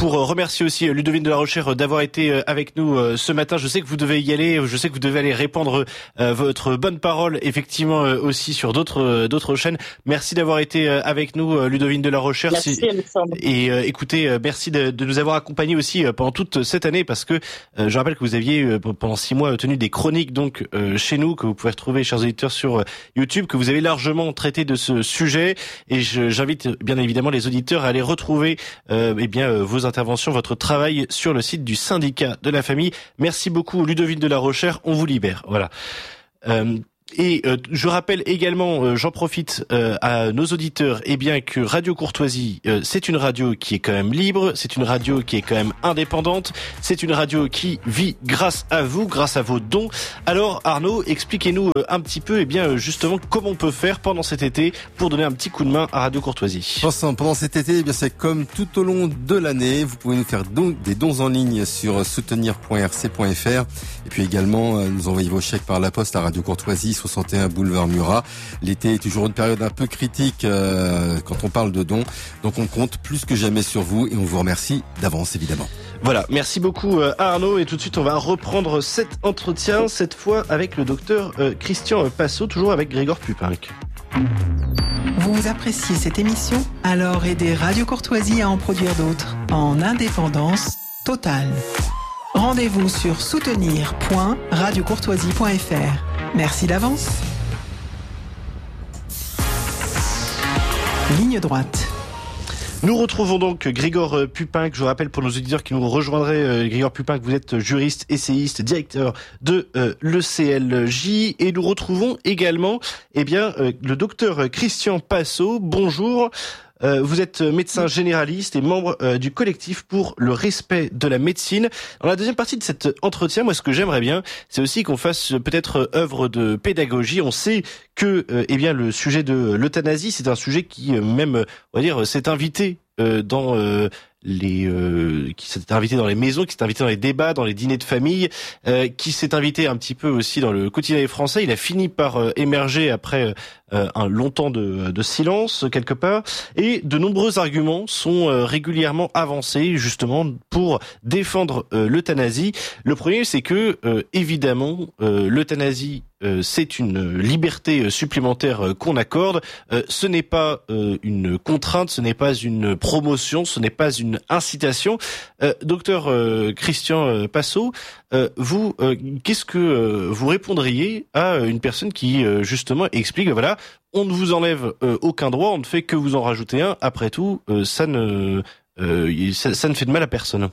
pour remercier aussi Ludovine de la Rochère d'avoir été avec nous ce matin. Je sais que vous devez y aller, je sais que vous devez aller répandre votre bonne parole effectivement aussi sur d'autres d'autres chaînes. Merci d'avoir été avec nous, Ludovine de la Rochère. Merci, Alexandre. Et euh, écoutez, merci de, de nous avoir accompagnés aussi pendant toute cette année, parce que euh, je rappelle que vous aviez pendant six mois tenu des chroniques donc euh, chez nous, que vous pouvez retrouver, chers auditeurs, sur YouTube, que vous avez largement traité de ce sujet. Et je, j'invite bien évidemment les auditeurs à aller retrouver euh, eh bien euh, vos interventions, votre travail sur le site du syndicat de la famille. Merci beaucoup, Ludovine de la Rochère. On vous libère. Voilà. Euh, Et euh, je rappelle également, euh, j'en profite euh, à nos auditeurs, eh bien que Radio Courtoisie, euh, c'est une radio qui est quand même libre, c'est une radio qui est quand même indépendante, c'est une radio qui vit grâce à vous, grâce à vos dons. Alors Arnaud, expliquez-nous euh, un petit peu, eh bien justement comment on peut faire pendant cet été pour donner un petit coup de main à Radio Courtoisie. Pendant cet été, eh bien c'est comme tout au long de l'année, vous pouvez nous faire don, des dons en ligne sur soutenir point r c point f r et puis également euh, nous envoyer vos chèques par la poste à Radio Courtoisie, soixante et un boulevard Murat. L'été est toujours une période un peu critique euh, quand on parle de dons. Donc on compte plus que jamais sur vous et on vous remercie d'avance évidemment. Voilà, merci beaucoup à Arnaud, et tout de suite on va reprendre cet entretien, cette fois avec le docteur euh, Christian Passot, toujours avec Grégoire Pupinck. Vous appréciez cette émission? Alors aidez Radio Courtoisie à en produire d'autres en indépendance totale. Rendez-vous sur soutenir point radio courtoisie point f r. Merci d'avance. Ligne droite. Nous retrouvons donc Grégoire Pupinck. Je vous rappelle pour nos auditeurs qui nous rejoindraient, Grégoire Pupinck, vous êtes juriste, essayiste, directeur de euh, l'E C L J. Et nous retrouvons également eh bien, euh, le docteur Christian Passot. Bonjour. Euh, vous êtes médecin généraliste et membre euh, du collectif pour le respect de la médecine. Dans la deuxième partie de cet entretien, moi, ce que j'aimerais bien, c'est aussi qu'on fasse peut-être œuvre de pédagogie. On sait que, euh, eh bien, le sujet de l'euthanasie, c'est un sujet qui, euh, même, on va dire, s'est invité euh, dans euh, les, euh, qui s'est invité dans les maisons, qui s'est invité dans les débats, dans les dîners de famille, euh, qui s'est invité un petit peu aussi dans le quotidien français. Il a fini par euh, émerger après euh, un long temps de, de silence quelque part, et de nombreux arguments sont euh, régulièrement avancés justement pour défendre euh, l'euthanasie. Le premier, c'est que euh, évidemment euh, l'euthanasie Euh, c'est une liberté supplémentaire euh, qu'on accorde. Euh, ce n'est pas euh, une contrainte, ce n'est pas une promotion, ce n'est pas une incitation. Euh, docteur euh, Christian euh, Passot, euh, vous, euh, qu'est-ce que euh, vous répondriez à une personne qui euh, justement explique, voilà, on ne vous enlève euh, aucun droit, on ne fait que vous en rajouter un. Après tout, euh, ça ne euh, ça, ça ne fait de mal à personne.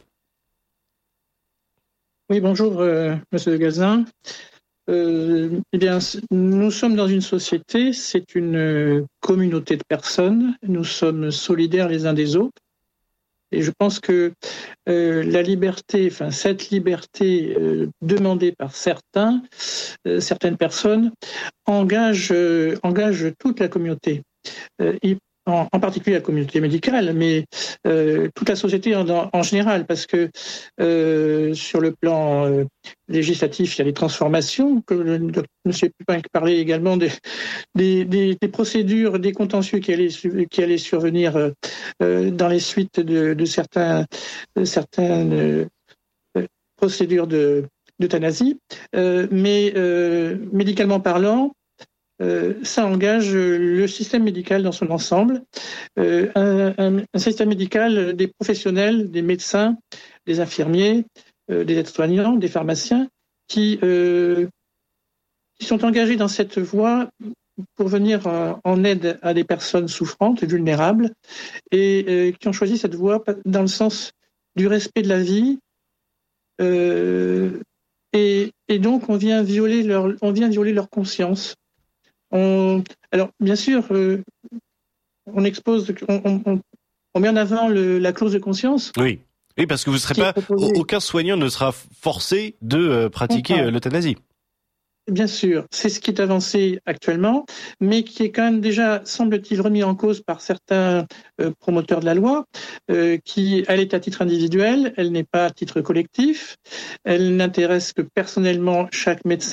Oui, bonjour, euh, Monsieur de Gazin. Euh, eh bien, nous sommes dans une société, c'est une communauté de personnes, nous sommes solidaires les uns des autres, et je pense que euh, la liberté, enfin cette liberté euh, demandée par certains, euh, certaines personnes, engage, euh, engage toute la communauté. Euh, En, en particulier la communauté médicale, mais euh, toute la société en, en général, parce que euh, sur le plan euh, législatif, il y a des transformations, que le, le, M. Pupinck parlait également des, des, des, des procédures, des contentieux qui allaient, qui allaient survenir euh, dans les suites de, de, certains, de certaines euh, procédures de, d'euthanasie, euh, mais euh, médicalement parlant, Euh, ça engage le système médical dans son ensemble, euh, un, un, un système médical des professionnels, des médecins, des infirmiers, euh, des aides-soignants, des pharmaciens, qui, euh, qui sont engagés dans cette voie pour venir en aide à des personnes souffrantes, vulnérables, et euh, qui ont choisi cette voie dans le sens du respect de la vie, euh, et, et donc on vient violer leur, on vient violer leur conscience. On, alors, bien sûr, euh, on expose, on, on, on met en avant le, la clause de conscience. Oui, oui, parce que vous ne serez pas, aucun soignant ne sera forcé de euh, pratiquer euh, l'euthanasie. Bien sûr, c'est ce qui est avancé actuellement, mais qui est quand même déjà, semble-t-il, remis en cause par certains euh, promoteurs de la loi, euh, qui, elle est à titre individuel, elle n'est pas à titre collectif, elle n'intéresse que personnellement chaque médecin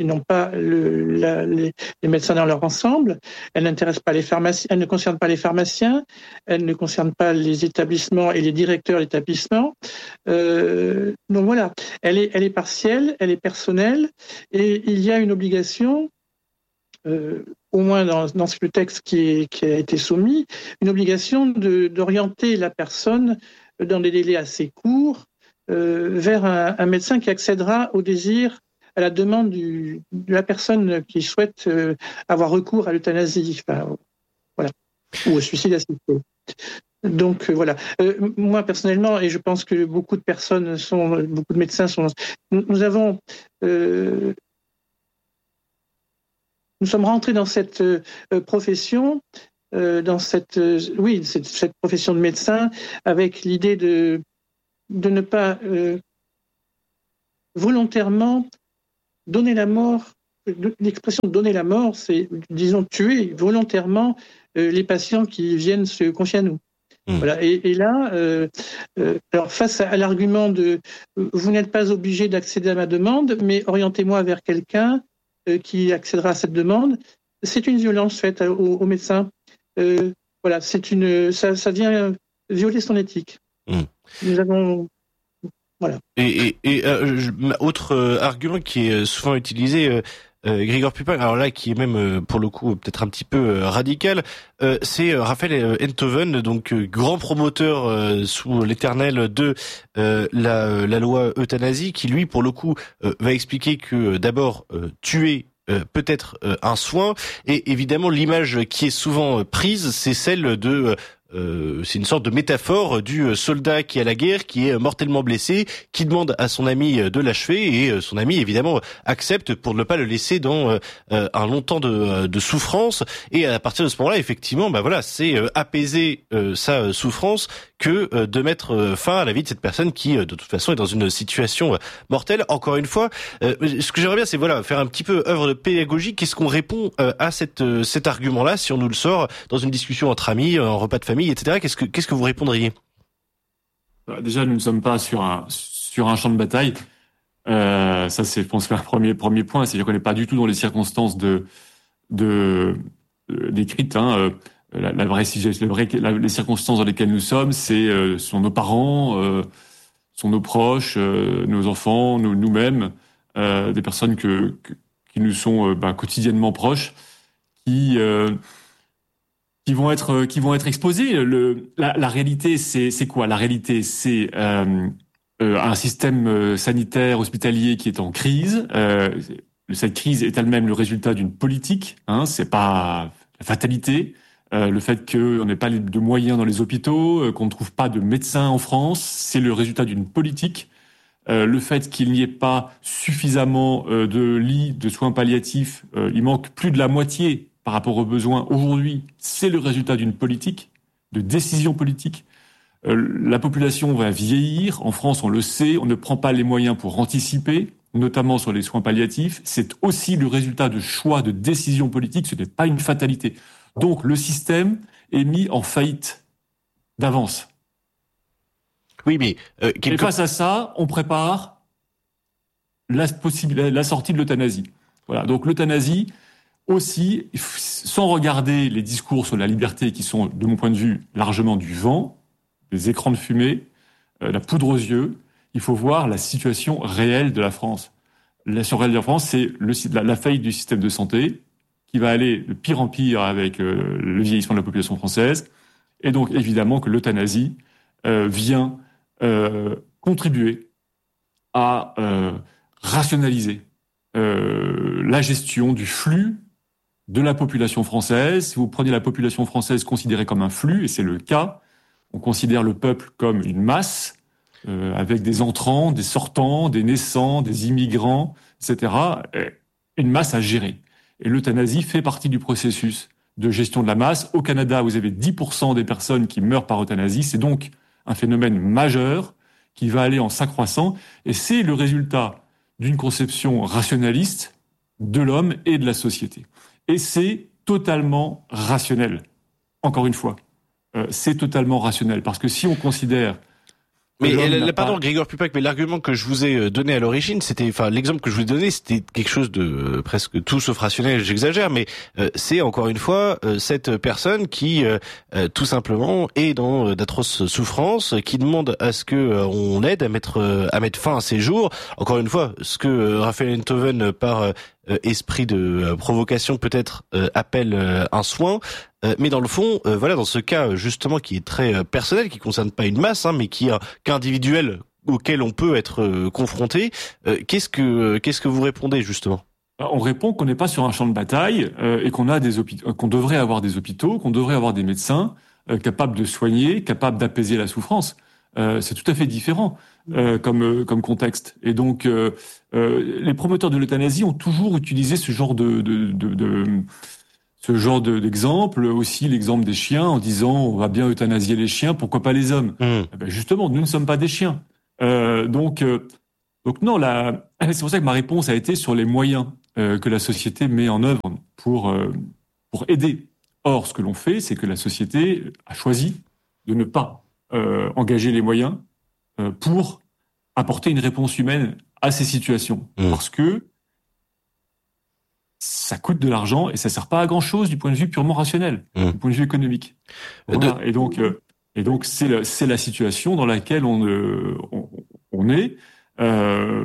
et non pas le, la, les, les médecins dans leur ensemble. Elle n'intéresse pas les pharmaciens, elle ne concerne pas les pharmaciens, elle ne concerne pas les établissements et les directeurs d'établissements. Euh, donc voilà, elle est, elle est partielle, elle est personnelle, et il y a une obligation, euh, au moins dans, dans le texte qui, est, qui a été soumis, une obligation de, d'orienter la personne dans des délais assez courts euh, vers un, un médecin qui accédera au désir, à la demande du, de la personne qui souhaite euh, avoir recours à l'euthanasie, enfin, voilà, ou au suicide assisté. Donc euh, voilà. Euh, moi personnellement, et je pense que beaucoup de personnes sont, beaucoup de médecins sont, nous, nous avons, euh, nous sommes rentrés dans cette euh, profession, euh, dans cette, euh, oui, cette, cette profession de médecin, avec l'idée de de ne pas euh, volontairement donner la mort. L'expression donner la mort, c'est, disons, tuer volontairement euh, les patients qui viennent se confier à nous. Mmh. Voilà. Et, et là, euh, euh, alors face à, à l'argument de euh, vous n'êtes pas obligé d'accéder à ma demande, mais orientez-moi vers quelqu'un euh, qui accédera à cette demande, c'est une violence faite aux, aux médecins. Euh, voilà, c'est une, ça, ça vient violer son éthique. Mmh. Nous avons Voilà. Et, et, et euh, je, autre euh, argument qui est souvent utilisé, euh, euh, Grégoire Pupin, alors là qui est même euh, pour le coup peut-être un petit peu euh, radical, euh, c'est euh, Raphaël Enthoven, donc euh, grand promoteur euh, sous l'éternel de euh, la, la loi euthanasie, qui lui pour le coup euh, va expliquer que euh, d'abord euh, tuer Euh, peut-être euh, un soin, et évidemment l'image qui est souvent euh, prise, c'est celle de euh, c'est une sorte de métaphore du soldat qui est à la guerre, qui est mortellement blessé, qui demande à son ami de l'achever, et son ami évidemment accepte pour ne pas le laisser dans euh, un long temps de, de souffrance. Et à partir de ce moment-là, effectivement, bah voilà, c'est euh, apaiser euh, sa souffrance que euh, de mettre fin à la vie de cette personne qui, euh, de toute façon, est dans une situation euh, mortelle. Encore une fois, euh, ce que j'aimerais bien, c'est voilà, faire un petit peu œuvre de pédagogie. Qu'est-ce qu'on répond euh, à cette, euh, cet argument-là, si on nous le sort dans une discussion entre amis, en repas de famille, et cetera. Qu'est-ce que qu'est-ce que vous répondriez ? Déjà, nous ne sommes pas sur un sur un champ de bataille. Euh, ça, c'est, je pense, le premier premier point. C'est-à-dire qu'on n'est pas du tout dans les circonstances de de, de décrites. Hein. La, la vraie, la vraie, la, les circonstances dans lesquelles nous sommes, c'est euh, sont nos parents, euh, sont nos proches, euh, nos enfants, nous, nous-mêmes, euh, des personnes que, que qui nous sont euh, ben, quotidiennement proches, qui euh, qui vont être qui vont être exposés. Le, la, la réalité, c'est c'est quoi ? La réalité, c'est euh, euh, un système sanitaire hospitalier qui est en crise. Euh, cette crise est elle-même le résultat d'une politique. Hein, c'est pas la fatalité. Euh, le fait qu'on n'ait pas de moyens dans les hôpitaux, euh, qu'on ne trouve pas de médecins en France, c'est le résultat d'une politique. Euh, le fait qu'il n'y ait pas suffisamment euh, de lits de soins palliatifs, euh, il manque plus de la moitié par rapport aux besoins aujourd'hui, c'est le résultat d'une politique, de décision politique. Euh, la population va vieillir. En France, on le sait, on ne prend pas les moyens pour anticiper, notamment sur les soins palliatifs. C'est aussi le résultat de choix, de décisions politiques. Ce n'est pas une fatalité. Donc, le système est mis en faillite d'avance. Oui, mais euh, quelque... Et face à ça, on prépare la, possible, la sortie de l'euthanasie. Voilà. Donc, l'euthanasie, aussi, sans regarder les discours sur la liberté qui sont, de mon point de vue, largement du vent, des écrans de fumée, euh, la poudre aux yeux, il faut voir la situation réelle de la France. La situation réelle de la France, c'est le, la, la faillite du système de santé, qui va aller de pire en pire avec euh, le vieillissement de la population française. Et donc, évidemment, que l'euthanasie euh, vient euh, contribuer à euh, rationaliser euh, la gestion du flux de la population française. Si vous prenez la population française considérée comme un flux, et c'est le cas, on considère le peuple comme une masse, euh, avec des entrants, des sortants, des naissants, des immigrants, et cetera, une masse à gérer. Et l'euthanasie fait partie du processus de gestion de la masse. Au Canada, vous avez dix pour cent des personnes qui meurent par euthanasie. C'est donc un phénomène majeur qui va aller en s'accroissant. Et c'est le résultat d'une conception rationaliste de l'homme et de la société. Et c'est totalement rationnel. Encore une fois, euh, c'est totalement rationnel. Parce que si on considère Mais la, pardon, pas... Grégoire Pupac, mais l'argument que je vous ai donné à l'origine, c'était, enfin, l'exemple que je vous ai donné, c'était quelque chose de euh, presque tout sauf rationnel. J'exagère, mais euh, c'est encore une fois euh, cette personne qui, euh, euh, tout simplement, est dans euh, d'atroces souffrances, qui demande à ce que euh, on l'aide à mettre euh, à mettre fin à ses jours. Encore une fois, ce que euh, Raphaël Enthoven, par euh, esprit de euh, provocation, peut-être euh, appelle euh, un soin. Euh, mais dans le fond, euh, voilà, dans ce cas justement qui est très euh, personnel, qui concerne pas une masse, hein, mais qui est qu'individuel auquel on peut être euh, confronté, euh, qu'est-ce que euh, qu'est-ce que vous répondez justement ? On répond qu'on n'est pas sur un champ de bataille euh, et qu'on a des hôpitaux, qu'on devrait avoir des hôpitaux, qu'on devrait avoir des médecins euh, capables de soigner, capables d'apaiser la souffrance. Euh, c'est tout à fait différent euh, comme euh, comme contexte. Et donc, euh, euh, les promoteurs de l'euthanasie ont toujours utilisé ce genre de de, de, de ce genre de, d'exemple, aussi l'exemple des chiens, en disant on va bien euthanasier les chiens, pourquoi pas les hommes ? Mmh. Eh ben justement, nous ne sommes pas des chiens. Euh, donc, euh, donc non, la, c'est pour ça que ma réponse a été sur les moyens euh, que la société met en œuvre pour euh, pour aider. Or, ce que l'on fait, c'est que la société a choisi de ne pas euh, engager les moyens euh, pour apporter une réponse humaine à ces situations, mmh. parce que ça coûte de l'argent et ça sert pas à grand chose du point de vue purement rationnel, mmh. du point de vue économique. Voilà. De... Et donc, euh, et donc c'est la, c'est la situation dans laquelle on euh, on, on est. Euh,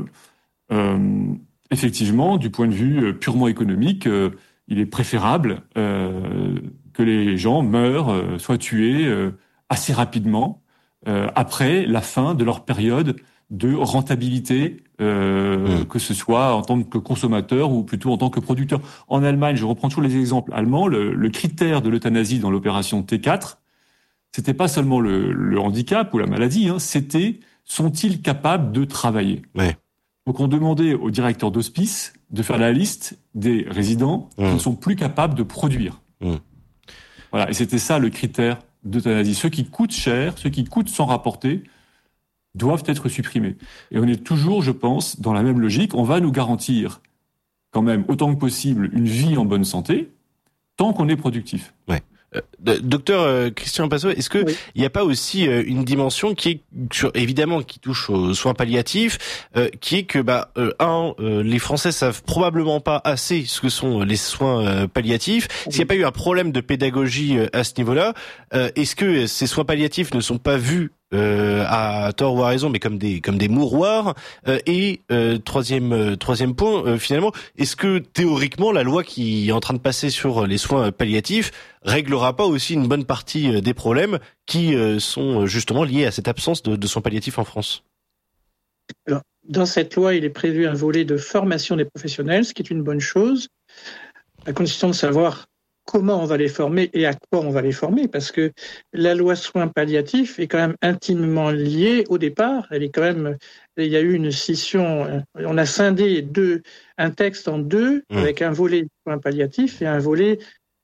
euh, effectivement, du point de vue purement économique, euh, il est préférable euh, que les gens meurent, euh, soient tués euh, assez rapidement euh, après la fin de leur période de rentabilité, euh, mmh. que ce soit en tant que consommateur ou plutôt en tant que producteur. En Allemagne, je reprends toujours les exemples allemands, le, le critère de l'euthanasie dans l'opération T quatre, c'était pas seulement le, le handicap ou la maladie, hein, c'était sont-ils capables de travailler ? Ouais. Donc on demandait au directeur d'hospice de faire la liste des résidents mmh. qui ne sont plus capables de produire. Mmh. Voilà, et c'était ça le critère d'euthanasie. Ceux qui coûtent cher, ceux qui coûtent sans rapporter, doivent être supprimés. Et on est toujours, je pense, dans la même logique. On va nous garantir quand même autant que possible une vie en bonne santé, tant qu'on est productif. Ouais. Euh, docteur euh, Christian Passot, est-ce que oui. il n'y a pas aussi euh, une dimension qui est sur, évidemment qui touche aux soins palliatifs, euh, qui est que bah euh, un, euh, les Français savent probablement pas assez ce que sont les soins euh, palliatifs. Oui. S'il n'y a pas eu un problème de pédagogie euh, à ce niveau-là, euh, est-ce que ces soins palliatifs ne sont pas vus Euh, à tort ou à raison, mais comme des comme des mouroirs. Euh, et euh, troisième euh, troisième point, euh, finalement, est-ce que théoriquement la loi qui est en train de passer sur les soins palliatifs réglera pas aussi une bonne partie des problèmes qui euh, sont justement liés à cette absence de, de soins palliatifs en France ? Alors, dans cette loi, il est prévu un volet de formation des professionnels, ce qui est une bonne chose, à condition de savoir comment on va les former et à quoi on va les former, parce que la loi soins palliatifs est quand même intimement liée au départ. Elle est quand même, il y a eu une scission, on a scindé deux, un texte en deux, mmh. avec un volet soins palliatifs et un volet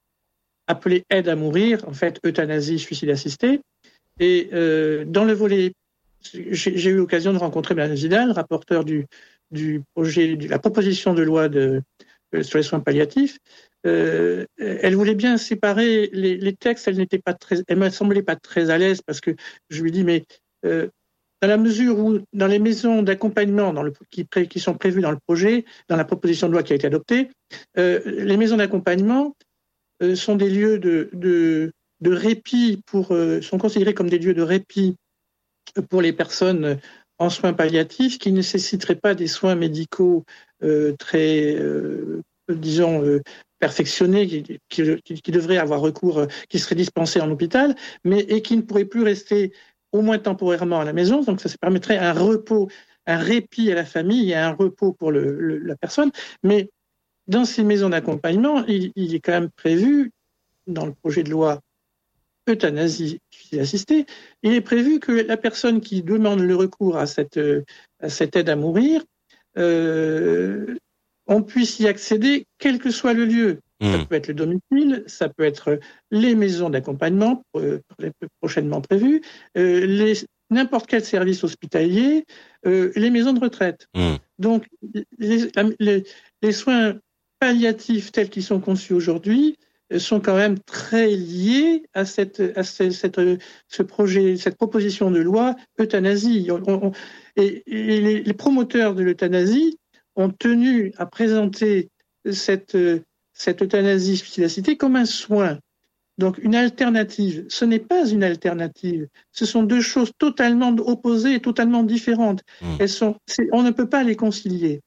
appelé aide à mourir, en fait euthanasie, suicide assisté. Et euh, dans le volet, j'ai, j'ai eu l'occasion de rencontrer Mme Zidane, rapporteur du, du projet, de la proposition de loi de, de, sur les soins palliatifs. Euh, elle voulait bien séparer les, les textes. Elle n'était pas très, elle me semblait pas très à l'aise parce que je lui dis mais euh, dans la mesure où dans les maisons d'accompagnement dans le, qui, pré, qui sont prévues dans le projet, dans la proposition de loi qui a été adoptée, euh, les maisons d'accompagnement euh, sont des lieux de, de, de répit pour, euh, sont considérés comme des lieux de répit pour les personnes en soins palliatifs qui ne nécessiteraient pas des soins médicaux euh, très, euh, disons, euh, perfectionnés, qui, qui, qui devraient avoir recours, qui seraient dispensés en hôpital, mais et qui ne pourraient plus rester au moins temporairement à la maison. Donc ça, ça permettrait un repos, un répit à la famille et un repos pour le, le, la personne. Mais dans ces maisons d'accompagnement, il, il est quand même prévu, dans le projet de loi euthanasie assistée, il est prévu que la personne qui demande le recours à cette, à cette aide à mourir, euh, on puisse y accéder quel que soit le lieu. Mmh. Ça peut être le domicile, ça peut être les maisons d'accompagnement euh, prochainement prévues, euh, les, n'importe quel service hospitalier, euh, les maisons de retraite. Mmh. Donc, les, les, les soins palliatifs tels qu'ils sont conçus aujourd'hui sont quand même très liés à cette, à cette, cette ce projet, cette proposition de loi euthanasie. On, on, et, et les, les promoteurs de l'euthanasie ont tenu à présenter cette, cette euthanasie spécificité comme un soin. Donc une alternative. Ce n'est pas une alternative. Ce sont deux choses totalement opposées et totalement différentes. Mmh. Elles sont, c'est, on ne peut pas les concilier.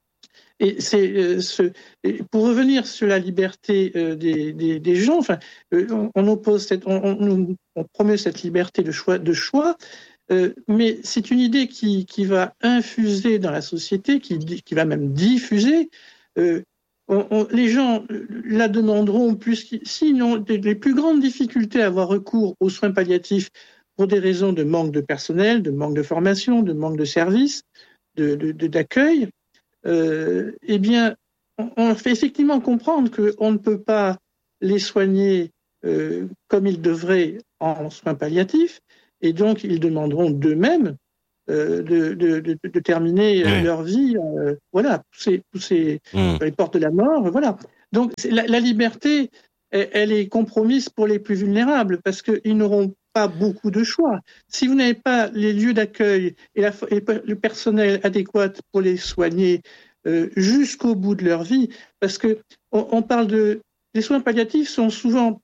Et c'est euh, ce, et pour revenir sur la liberté euh, des, des, des gens. Enfin, euh, on, on oppose cette, on, on, on promeut cette liberté de choix, de choix. Euh, mais c'est une idée qui, qui va infuser dans la société, qui, qui va même diffuser. Euh, On, on, les gens la demanderont plus, sinon les plus grandes difficultés à avoir recours aux soins palliatifs pour des raisons de manque de personnel, de manque de formation, de manque de services, de, de, de, d'accueil. Euh, eh bien, on, on fait effectivement comprendre qu'on ne peut pas les soigner euh, comme ils devraient en soins palliatifs, et donc ils demanderont d'eux-mêmes Euh, de, de, de, de terminer oui. leur vie, euh, voilà, pousser, pousser mmh. les portes de la mort, voilà. Donc la, la liberté, elle, elle est compromise pour les plus vulnérables parce qu'ils n'auront pas beaucoup de choix. Si vous n'avez pas les lieux d'accueil et, la, et le personnel adéquat pour les soigner euh, jusqu'au bout de leur vie, parce que on, on parle de, les soins palliatifs sont souvent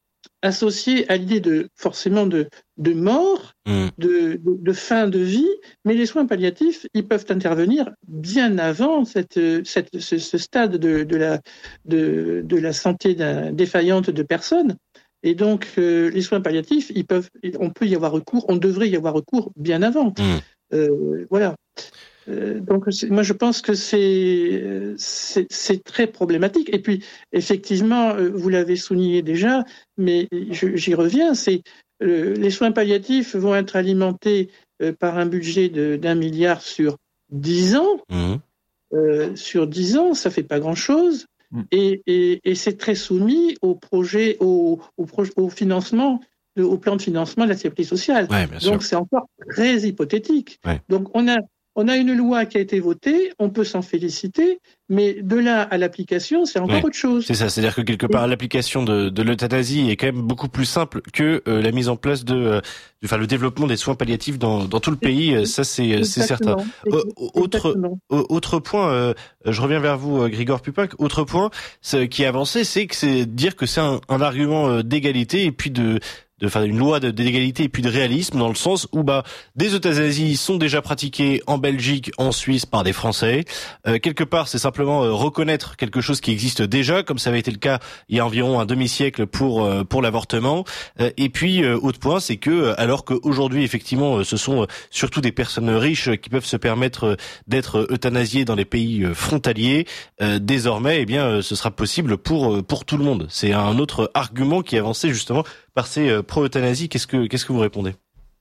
associés à l'idée de forcément de, de mort, mmh. de, de, de fin de vie, mais les soins palliatifs, ils peuvent intervenir bien avant cette, cette, ce, ce stade de, de, la, de, de la santé défaillante de personnes. Et donc, euh, les soins palliatifs, ils peuvent, on peut y avoir recours, on devrait y avoir recours bien avant. Mmh. Euh, voilà. Euh, donc, moi, je pense que c'est, c'est, c'est très problématique. Et puis, effectivement, euh, vous l'avez souligné déjà, mais je, j'y reviens, c'est euh, les soins palliatifs vont être alimentés euh, par un budget de, d'un milliard sur dix ans. Mmh. Euh, sur dix ans, ça fait pas grand-chose. Mmh. Et, et, et c'est très soumis au projet, au, au, au financement, au plan de financement de la sécurité sociale. Ouais, donc, sûr. C'est encore très hypothétique. Ouais. Donc, on a On a une loi qui a été votée, on peut s'en féliciter, mais de là à l'application, c'est encore ouais, autre chose. C'est ça, c'est-à-dire que quelque part, l'application de, de l'euthanasie est quand même beaucoup plus simple que euh, la mise en place de, euh, de, enfin, le développement des soins palliatifs dans, dans tout le pays. Ça, c'est, c'est certain. Euh, autre, euh, autre point, euh, je reviens vers vous, Grigor Pupinck. Autre point qui est avancé, c'est que c'est dire que c'est un, un argument d'égalité et puis de de faire une loi d'égalité et puis de réalisme dans le sens où bah des euthanasies sont déjà pratiquées en Belgique, en Suisse par des Français. Euh, quelque part, c'est simplement euh, reconnaître quelque chose qui existe déjà, comme ça avait été le cas il y a environ un demi-siècle pour euh, pour l'avortement. Euh, et puis euh, autre point, c'est que alors qu'aujourd'hui effectivement, ce sont surtout des personnes riches qui peuvent se permettre d'être euthanasiées dans les pays frontaliers, euh, désormais, eh bien, ce sera possible pour pour tout le monde. C'est un autre argument qui est avancé justement par ces pro-euthanasie. Qu'est-ce que, qu'est-ce que vous répondez ?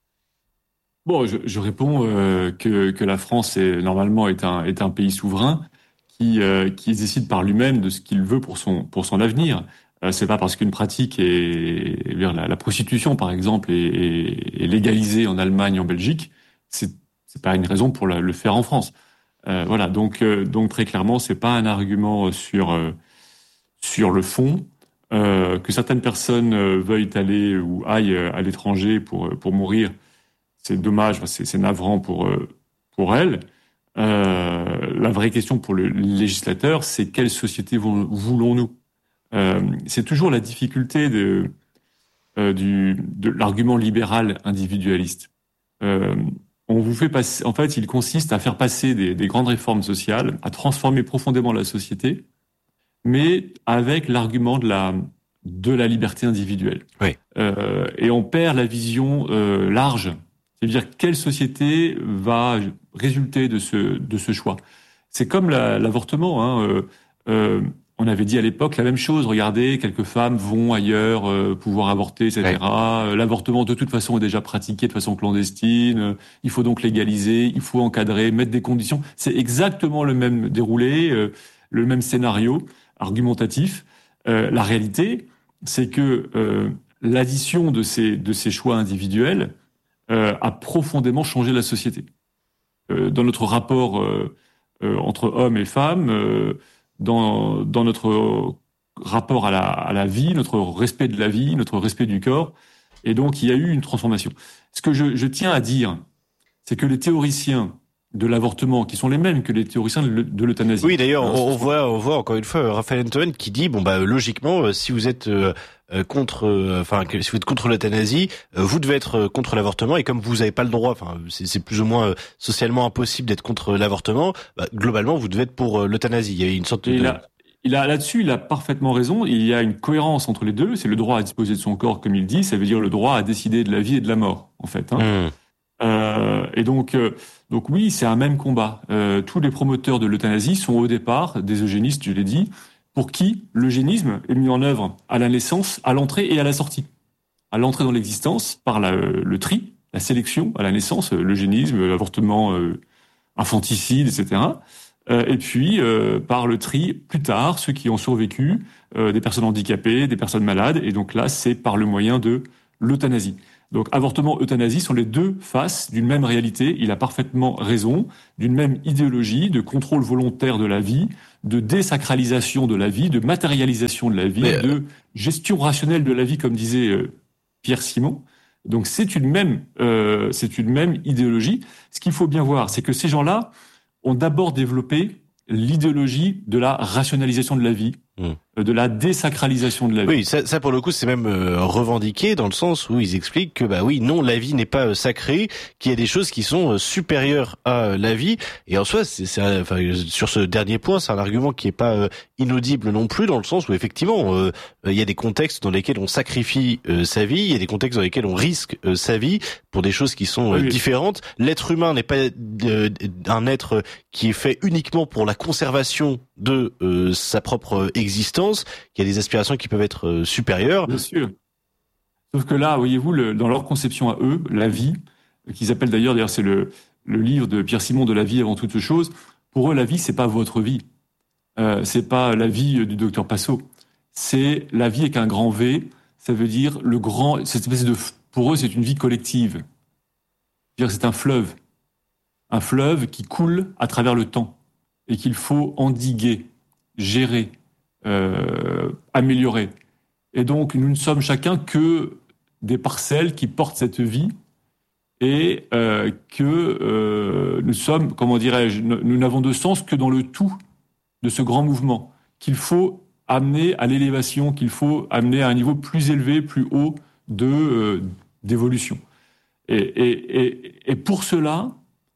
Bon, je, je réponds euh, que, que la France est, normalement est un, est un pays souverain qui, euh, qui décide par lui-même de ce qu'il veut pour son, pour son avenir. Euh, c'est pas parce qu'une pratique est, la, la prostitution par exemple est, est, est légalisée en Allemagne, en Belgique, c'est, c'est pas une raison pour la, le faire en France. Euh, voilà, donc, euh, donc très clairement, c'est pas un argument sur, euh, sur le fond. Euh, que certaines personnes euh, veuillent aller ou aillent euh, à l'étranger pour pour mourir, c'est dommage, c'est, c'est navrant pour euh, pour elles. Euh, la vraie question pour le législateur, c'est quelle société voulons-nous ? euh, C'est toujours la difficulté de euh, du de l'argument libéral individualiste. Euh, on vous fait passer, en fait, il consiste à faire passer des, des grandes réformes sociales, à transformer profondément la société, mais avec l'argument de la de la liberté individuelle. Oui. Euh, et on perd la vision euh, large, c'est-à-dire quelle société va résulter de ce de ce choix. C'est comme la, l'avortement. Hein, euh, euh, on avait dit à l'époque la même chose. Regardez, quelques femmes vont ailleurs euh, pouvoir avorter, et cetera. Oui. L'avortement de toute façon est déjà pratiqué de façon clandestine. Il faut donc légaliser, il faut encadrer, mettre des conditions. C'est exactement le même déroulé, euh, le même scénario argumentatif. Euh, la réalité, c'est que euh, l'addition de ces de ces choix individuels euh, a profondément changé la société. Euh, dans notre rapport euh, euh, entre hommes et femmes, euh, dans dans notre rapport à la, à la vie, notre respect de la vie, notre respect du corps. Et donc, il y a eu une transformation. Ce que je, je tiens à dire, c'est que les théoriciens de l'avortement, qui sont les mêmes que les théoriciens de, de l'euthanasie. Oui, d'ailleurs, on, on voit, on voit encore une fois Raphaël Enthoven qui dit, bon bah logiquement, si vous êtes euh, contre, euh, enfin, si vous êtes contre l'euthanasie, euh, vous devez être contre l'avortement. Et comme vous n'avez pas le droit, enfin, c'est, c'est plus ou moins euh, socialement impossible d'être contre l'avortement. Bah, globalement, vous devez être pour euh, l'euthanasie. Il y a une sorte Et de là, il a là-dessus, il a parfaitement raison. Il y a une cohérence entre les deux. C'est le droit à disposer de son corps, comme il dit. Ça veut dire le droit à décider de la vie et de la mort, en fait. Hein. Mmh. Euh, et donc, euh, donc oui, c'est un même combat. Euh, tous les promoteurs de l'euthanasie sont au départ des eugénistes, je l'ai dit, pour qui l'eugénisme est mis en œuvre à la naissance, à l'entrée et à la sortie. À l'entrée dans l'existence par la, le tri, la sélection à la naissance, l'eugénisme, l'avortement euh, infanticide, et cetera. Euh, et puis euh, par le tri plus tard, ceux qui ont survécu, euh, des personnes handicapées, des personnes malades. Et donc là, c'est par le moyen de l'euthanasie. Donc avortement, euthanasie sont les deux faces d'une même réalité. Il a parfaitement raison, d'une même idéologie de contrôle volontaire de la vie, de désacralisation de la vie, de matérialisation de la vie, Mais... de gestion rationnelle de la vie, comme disait euh, Pierre Simon. Donc c'est une même, euh, c'est une même idéologie. Ce qu'il faut bien voir, c'est que ces gens-là ont d'abord développé l'idéologie de la rationalisation de la vie, mmh. de la désacralisation de la vie. Oui, ça, ça pour le coup, c'est même euh, revendiqué dans le sens où ils expliquent que bah oui, non, la vie n'est pas euh, sacrée, qu'il y a des choses qui sont euh, supérieures à euh, la vie. Et en soi, c'est, c'est enfin, sur ce dernier point, c'est un argument qui est pas euh, inaudible non plus, dans le sens où effectivement, euh, il y a des contextes dans lesquels on sacrifie euh, sa vie, il y a des contextes dans lesquels on risque euh, sa vie pour des choses qui sont euh, oui, différentes. L'être humain n'est pas euh, un être qui est fait uniquement pour la conservation de euh, sa propre existence, qu'il y a des aspirations qui peuvent être euh, supérieures. Bien sûr. Sauf que là, voyez-vous, le, dans leur conception à eux, la vie, qu'ils appellent d'ailleurs, d'ailleurs c'est le, le livre de Pierre Simon de la vie avant toute chose, pour eux, la vie, c'est pas votre vie. Euh, c'est pas la vie du docteur Passot. C'est la vie avec un grand V, ça veut dire le grand, cette espèce de, pour eux, c'est une vie collective. C'est-à-dire c'est un fleuve. Un fleuve qui coule à travers le temps et qu'il faut endiguer, gérer, euh, améliorer. Et donc, nous ne sommes chacun que des parcelles qui portent cette vie et euh, que euh, nous sommes, comment dirais-je, nous n'avons de sens que dans le tout de ce grand mouvement qu'il faut amener à l'élévation, qu'il faut amener à un niveau plus élevé, plus haut de euh, d'évolution. Et, et, et, et pour cela,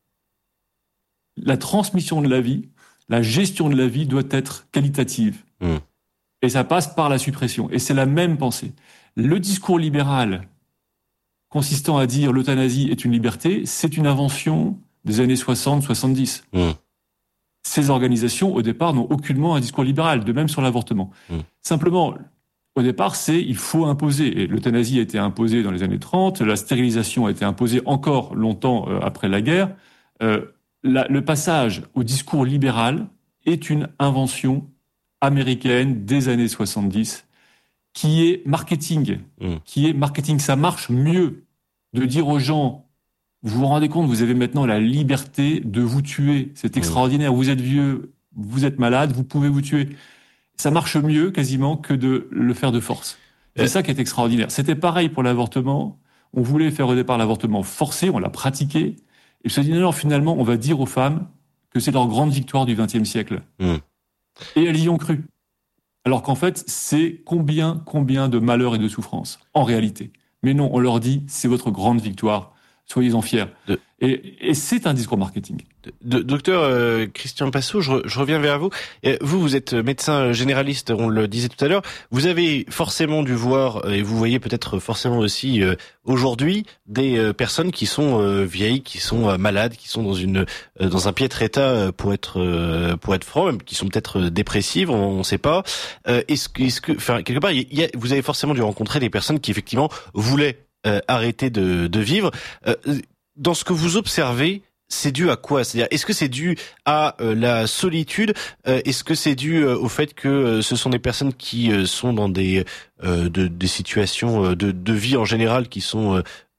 la transmission de la vie, la gestion de la vie doit être qualitative. Mmh. Et ça passe par la suppression. Et c'est la même pensée. Le discours libéral consistant à dire l'euthanasie est une liberté, c'est une invention des années soixante soixante-dix. Mmh. Ces organisations, au départ, n'ont aucunement un discours libéral, de même sur l'avortement. Mmh. Simplement, au départ, c'est il faut imposer. Et l'euthanasie a été imposée dans les années trente, la stérilisation a été imposée encore longtemps euh, après la guerre. Euh, la, le passage au discours libéral est une invention américaine des années soixante-dix qui est marketing. Mmh. Qui est marketing. Ça marche mieux de dire aux gens, vous vous rendez compte, vous avez maintenant la liberté de vous tuer. C'est extraordinaire. Mmh. Vous êtes vieux, vous êtes malade, vous pouvez vous tuer. Ça marche mieux quasiment que de le faire de force. C'est euh... ça qui est extraordinaire. C'était pareil pour l'avortement. On voulait faire au départ l'avortement forcé, on l'a pratiqué. Et je me suis dit, non, non, finalement, on va dire aux femmes que c'est leur grande victoire du vingtième siècle. Mmh. Et elles y ont cru. Alors qu'en fait, c'est combien, combien de malheurs et de souffrances, en réalité. Mais non, on leur dit, c'est votre grande victoire. Soyez-en fiers. De... Et, et c'est un discours marketing. De, de, docteur euh, Christian Passot, je, je reviens vers vous. Et vous, vous êtes médecin généraliste, on le disait tout à l'heure. Vous avez forcément dû voir, et vous voyez peut-être forcément aussi euh, aujourd'hui, des euh, personnes qui sont euh, vieilles, qui sont euh, malades, qui sont dans une euh, dans un piètre état, pour être euh, pour être franc, même qui sont peut-être dépressives, on ne sait pas. Euh, est-ce que, est-ce que, enfin quelque part, il y a, vous avez forcément dû rencontrer des personnes qui effectivement voulaient Euh, arrêter de, de vivre. Euh, dans ce que vous observez, c'est dû à quoi ? C'est-à-dire, est-ce que c'est dû à euh, la solitude ? euh, Est-ce que c'est dû euh, au fait que euh, ce sont des personnes qui euh, sont dans des euh, de, des situations de, de vie en général qui sont euh,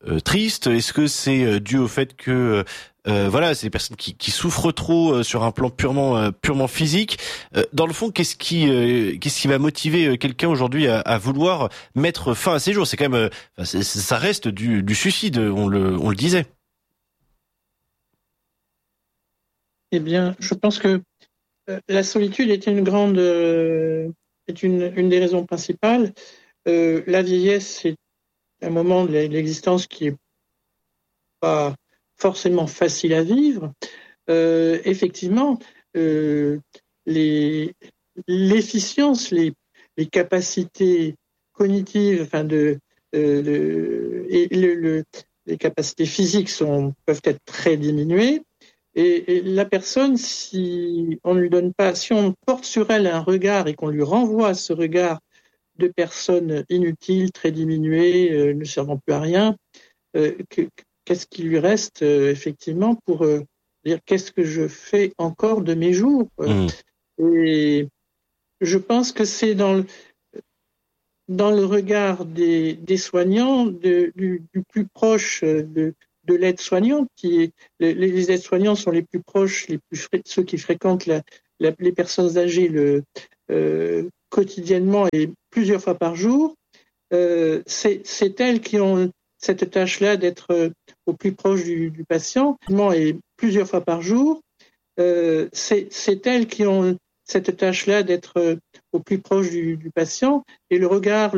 euh, triste? Est-ce que c'est euh, dû au fait que euh, voilà, c'est des personnes qui, qui souffrent trop euh, sur un plan purement euh, purement physique? Euh, dans le fond, qu'est-ce qui euh, qu'est-ce qui va motiver quelqu'un aujourd'hui à, à vouloir mettre fin à ses jours? C'est quand même, euh, c'est, ça reste du, du suicide, on le on le disait. Eh bien, je pense que euh, la solitude est une grande euh, est une une des raisons principales. Euh, la vieillesse, c'est un moment de l'existence qui est pas forcément facile à vivre. Euh, effectivement, euh, les, l'efficience, les, les capacités cognitives, enfin de, euh, de et le, le, les capacités physiques sont peuvent être très diminuées. Et, et la personne, si on ne lui donne pas, si on porte sur elle un regard et qu'on lui renvoie ce regard de personnes inutiles, très diminuées, euh, ne servant plus à rien, euh, que, qu'est-ce qui lui reste euh, effectivement pour euh, dire qu'est-ce que je fais encore de mes jours mmh. Et je pense que c'est dans le, dans le regard des, des soignants, de, du, du plus proche de, de l'aide-soignante, qui est, les, les aides-soignants sont les plus proches, les plus ceux qui fréquentent la, la, les personnes âgées le, euh, quotidiennement et plusieurs fois par jour. Euh, c'est, c'est elles qui ont cette tâche-là d'être euh, au plus proche du, du patient, et plusieurs fois par jour. Euh, c'est, c'est elles qui ont cette tâche-là d'être euh, au plus proche du, du patient, et le regard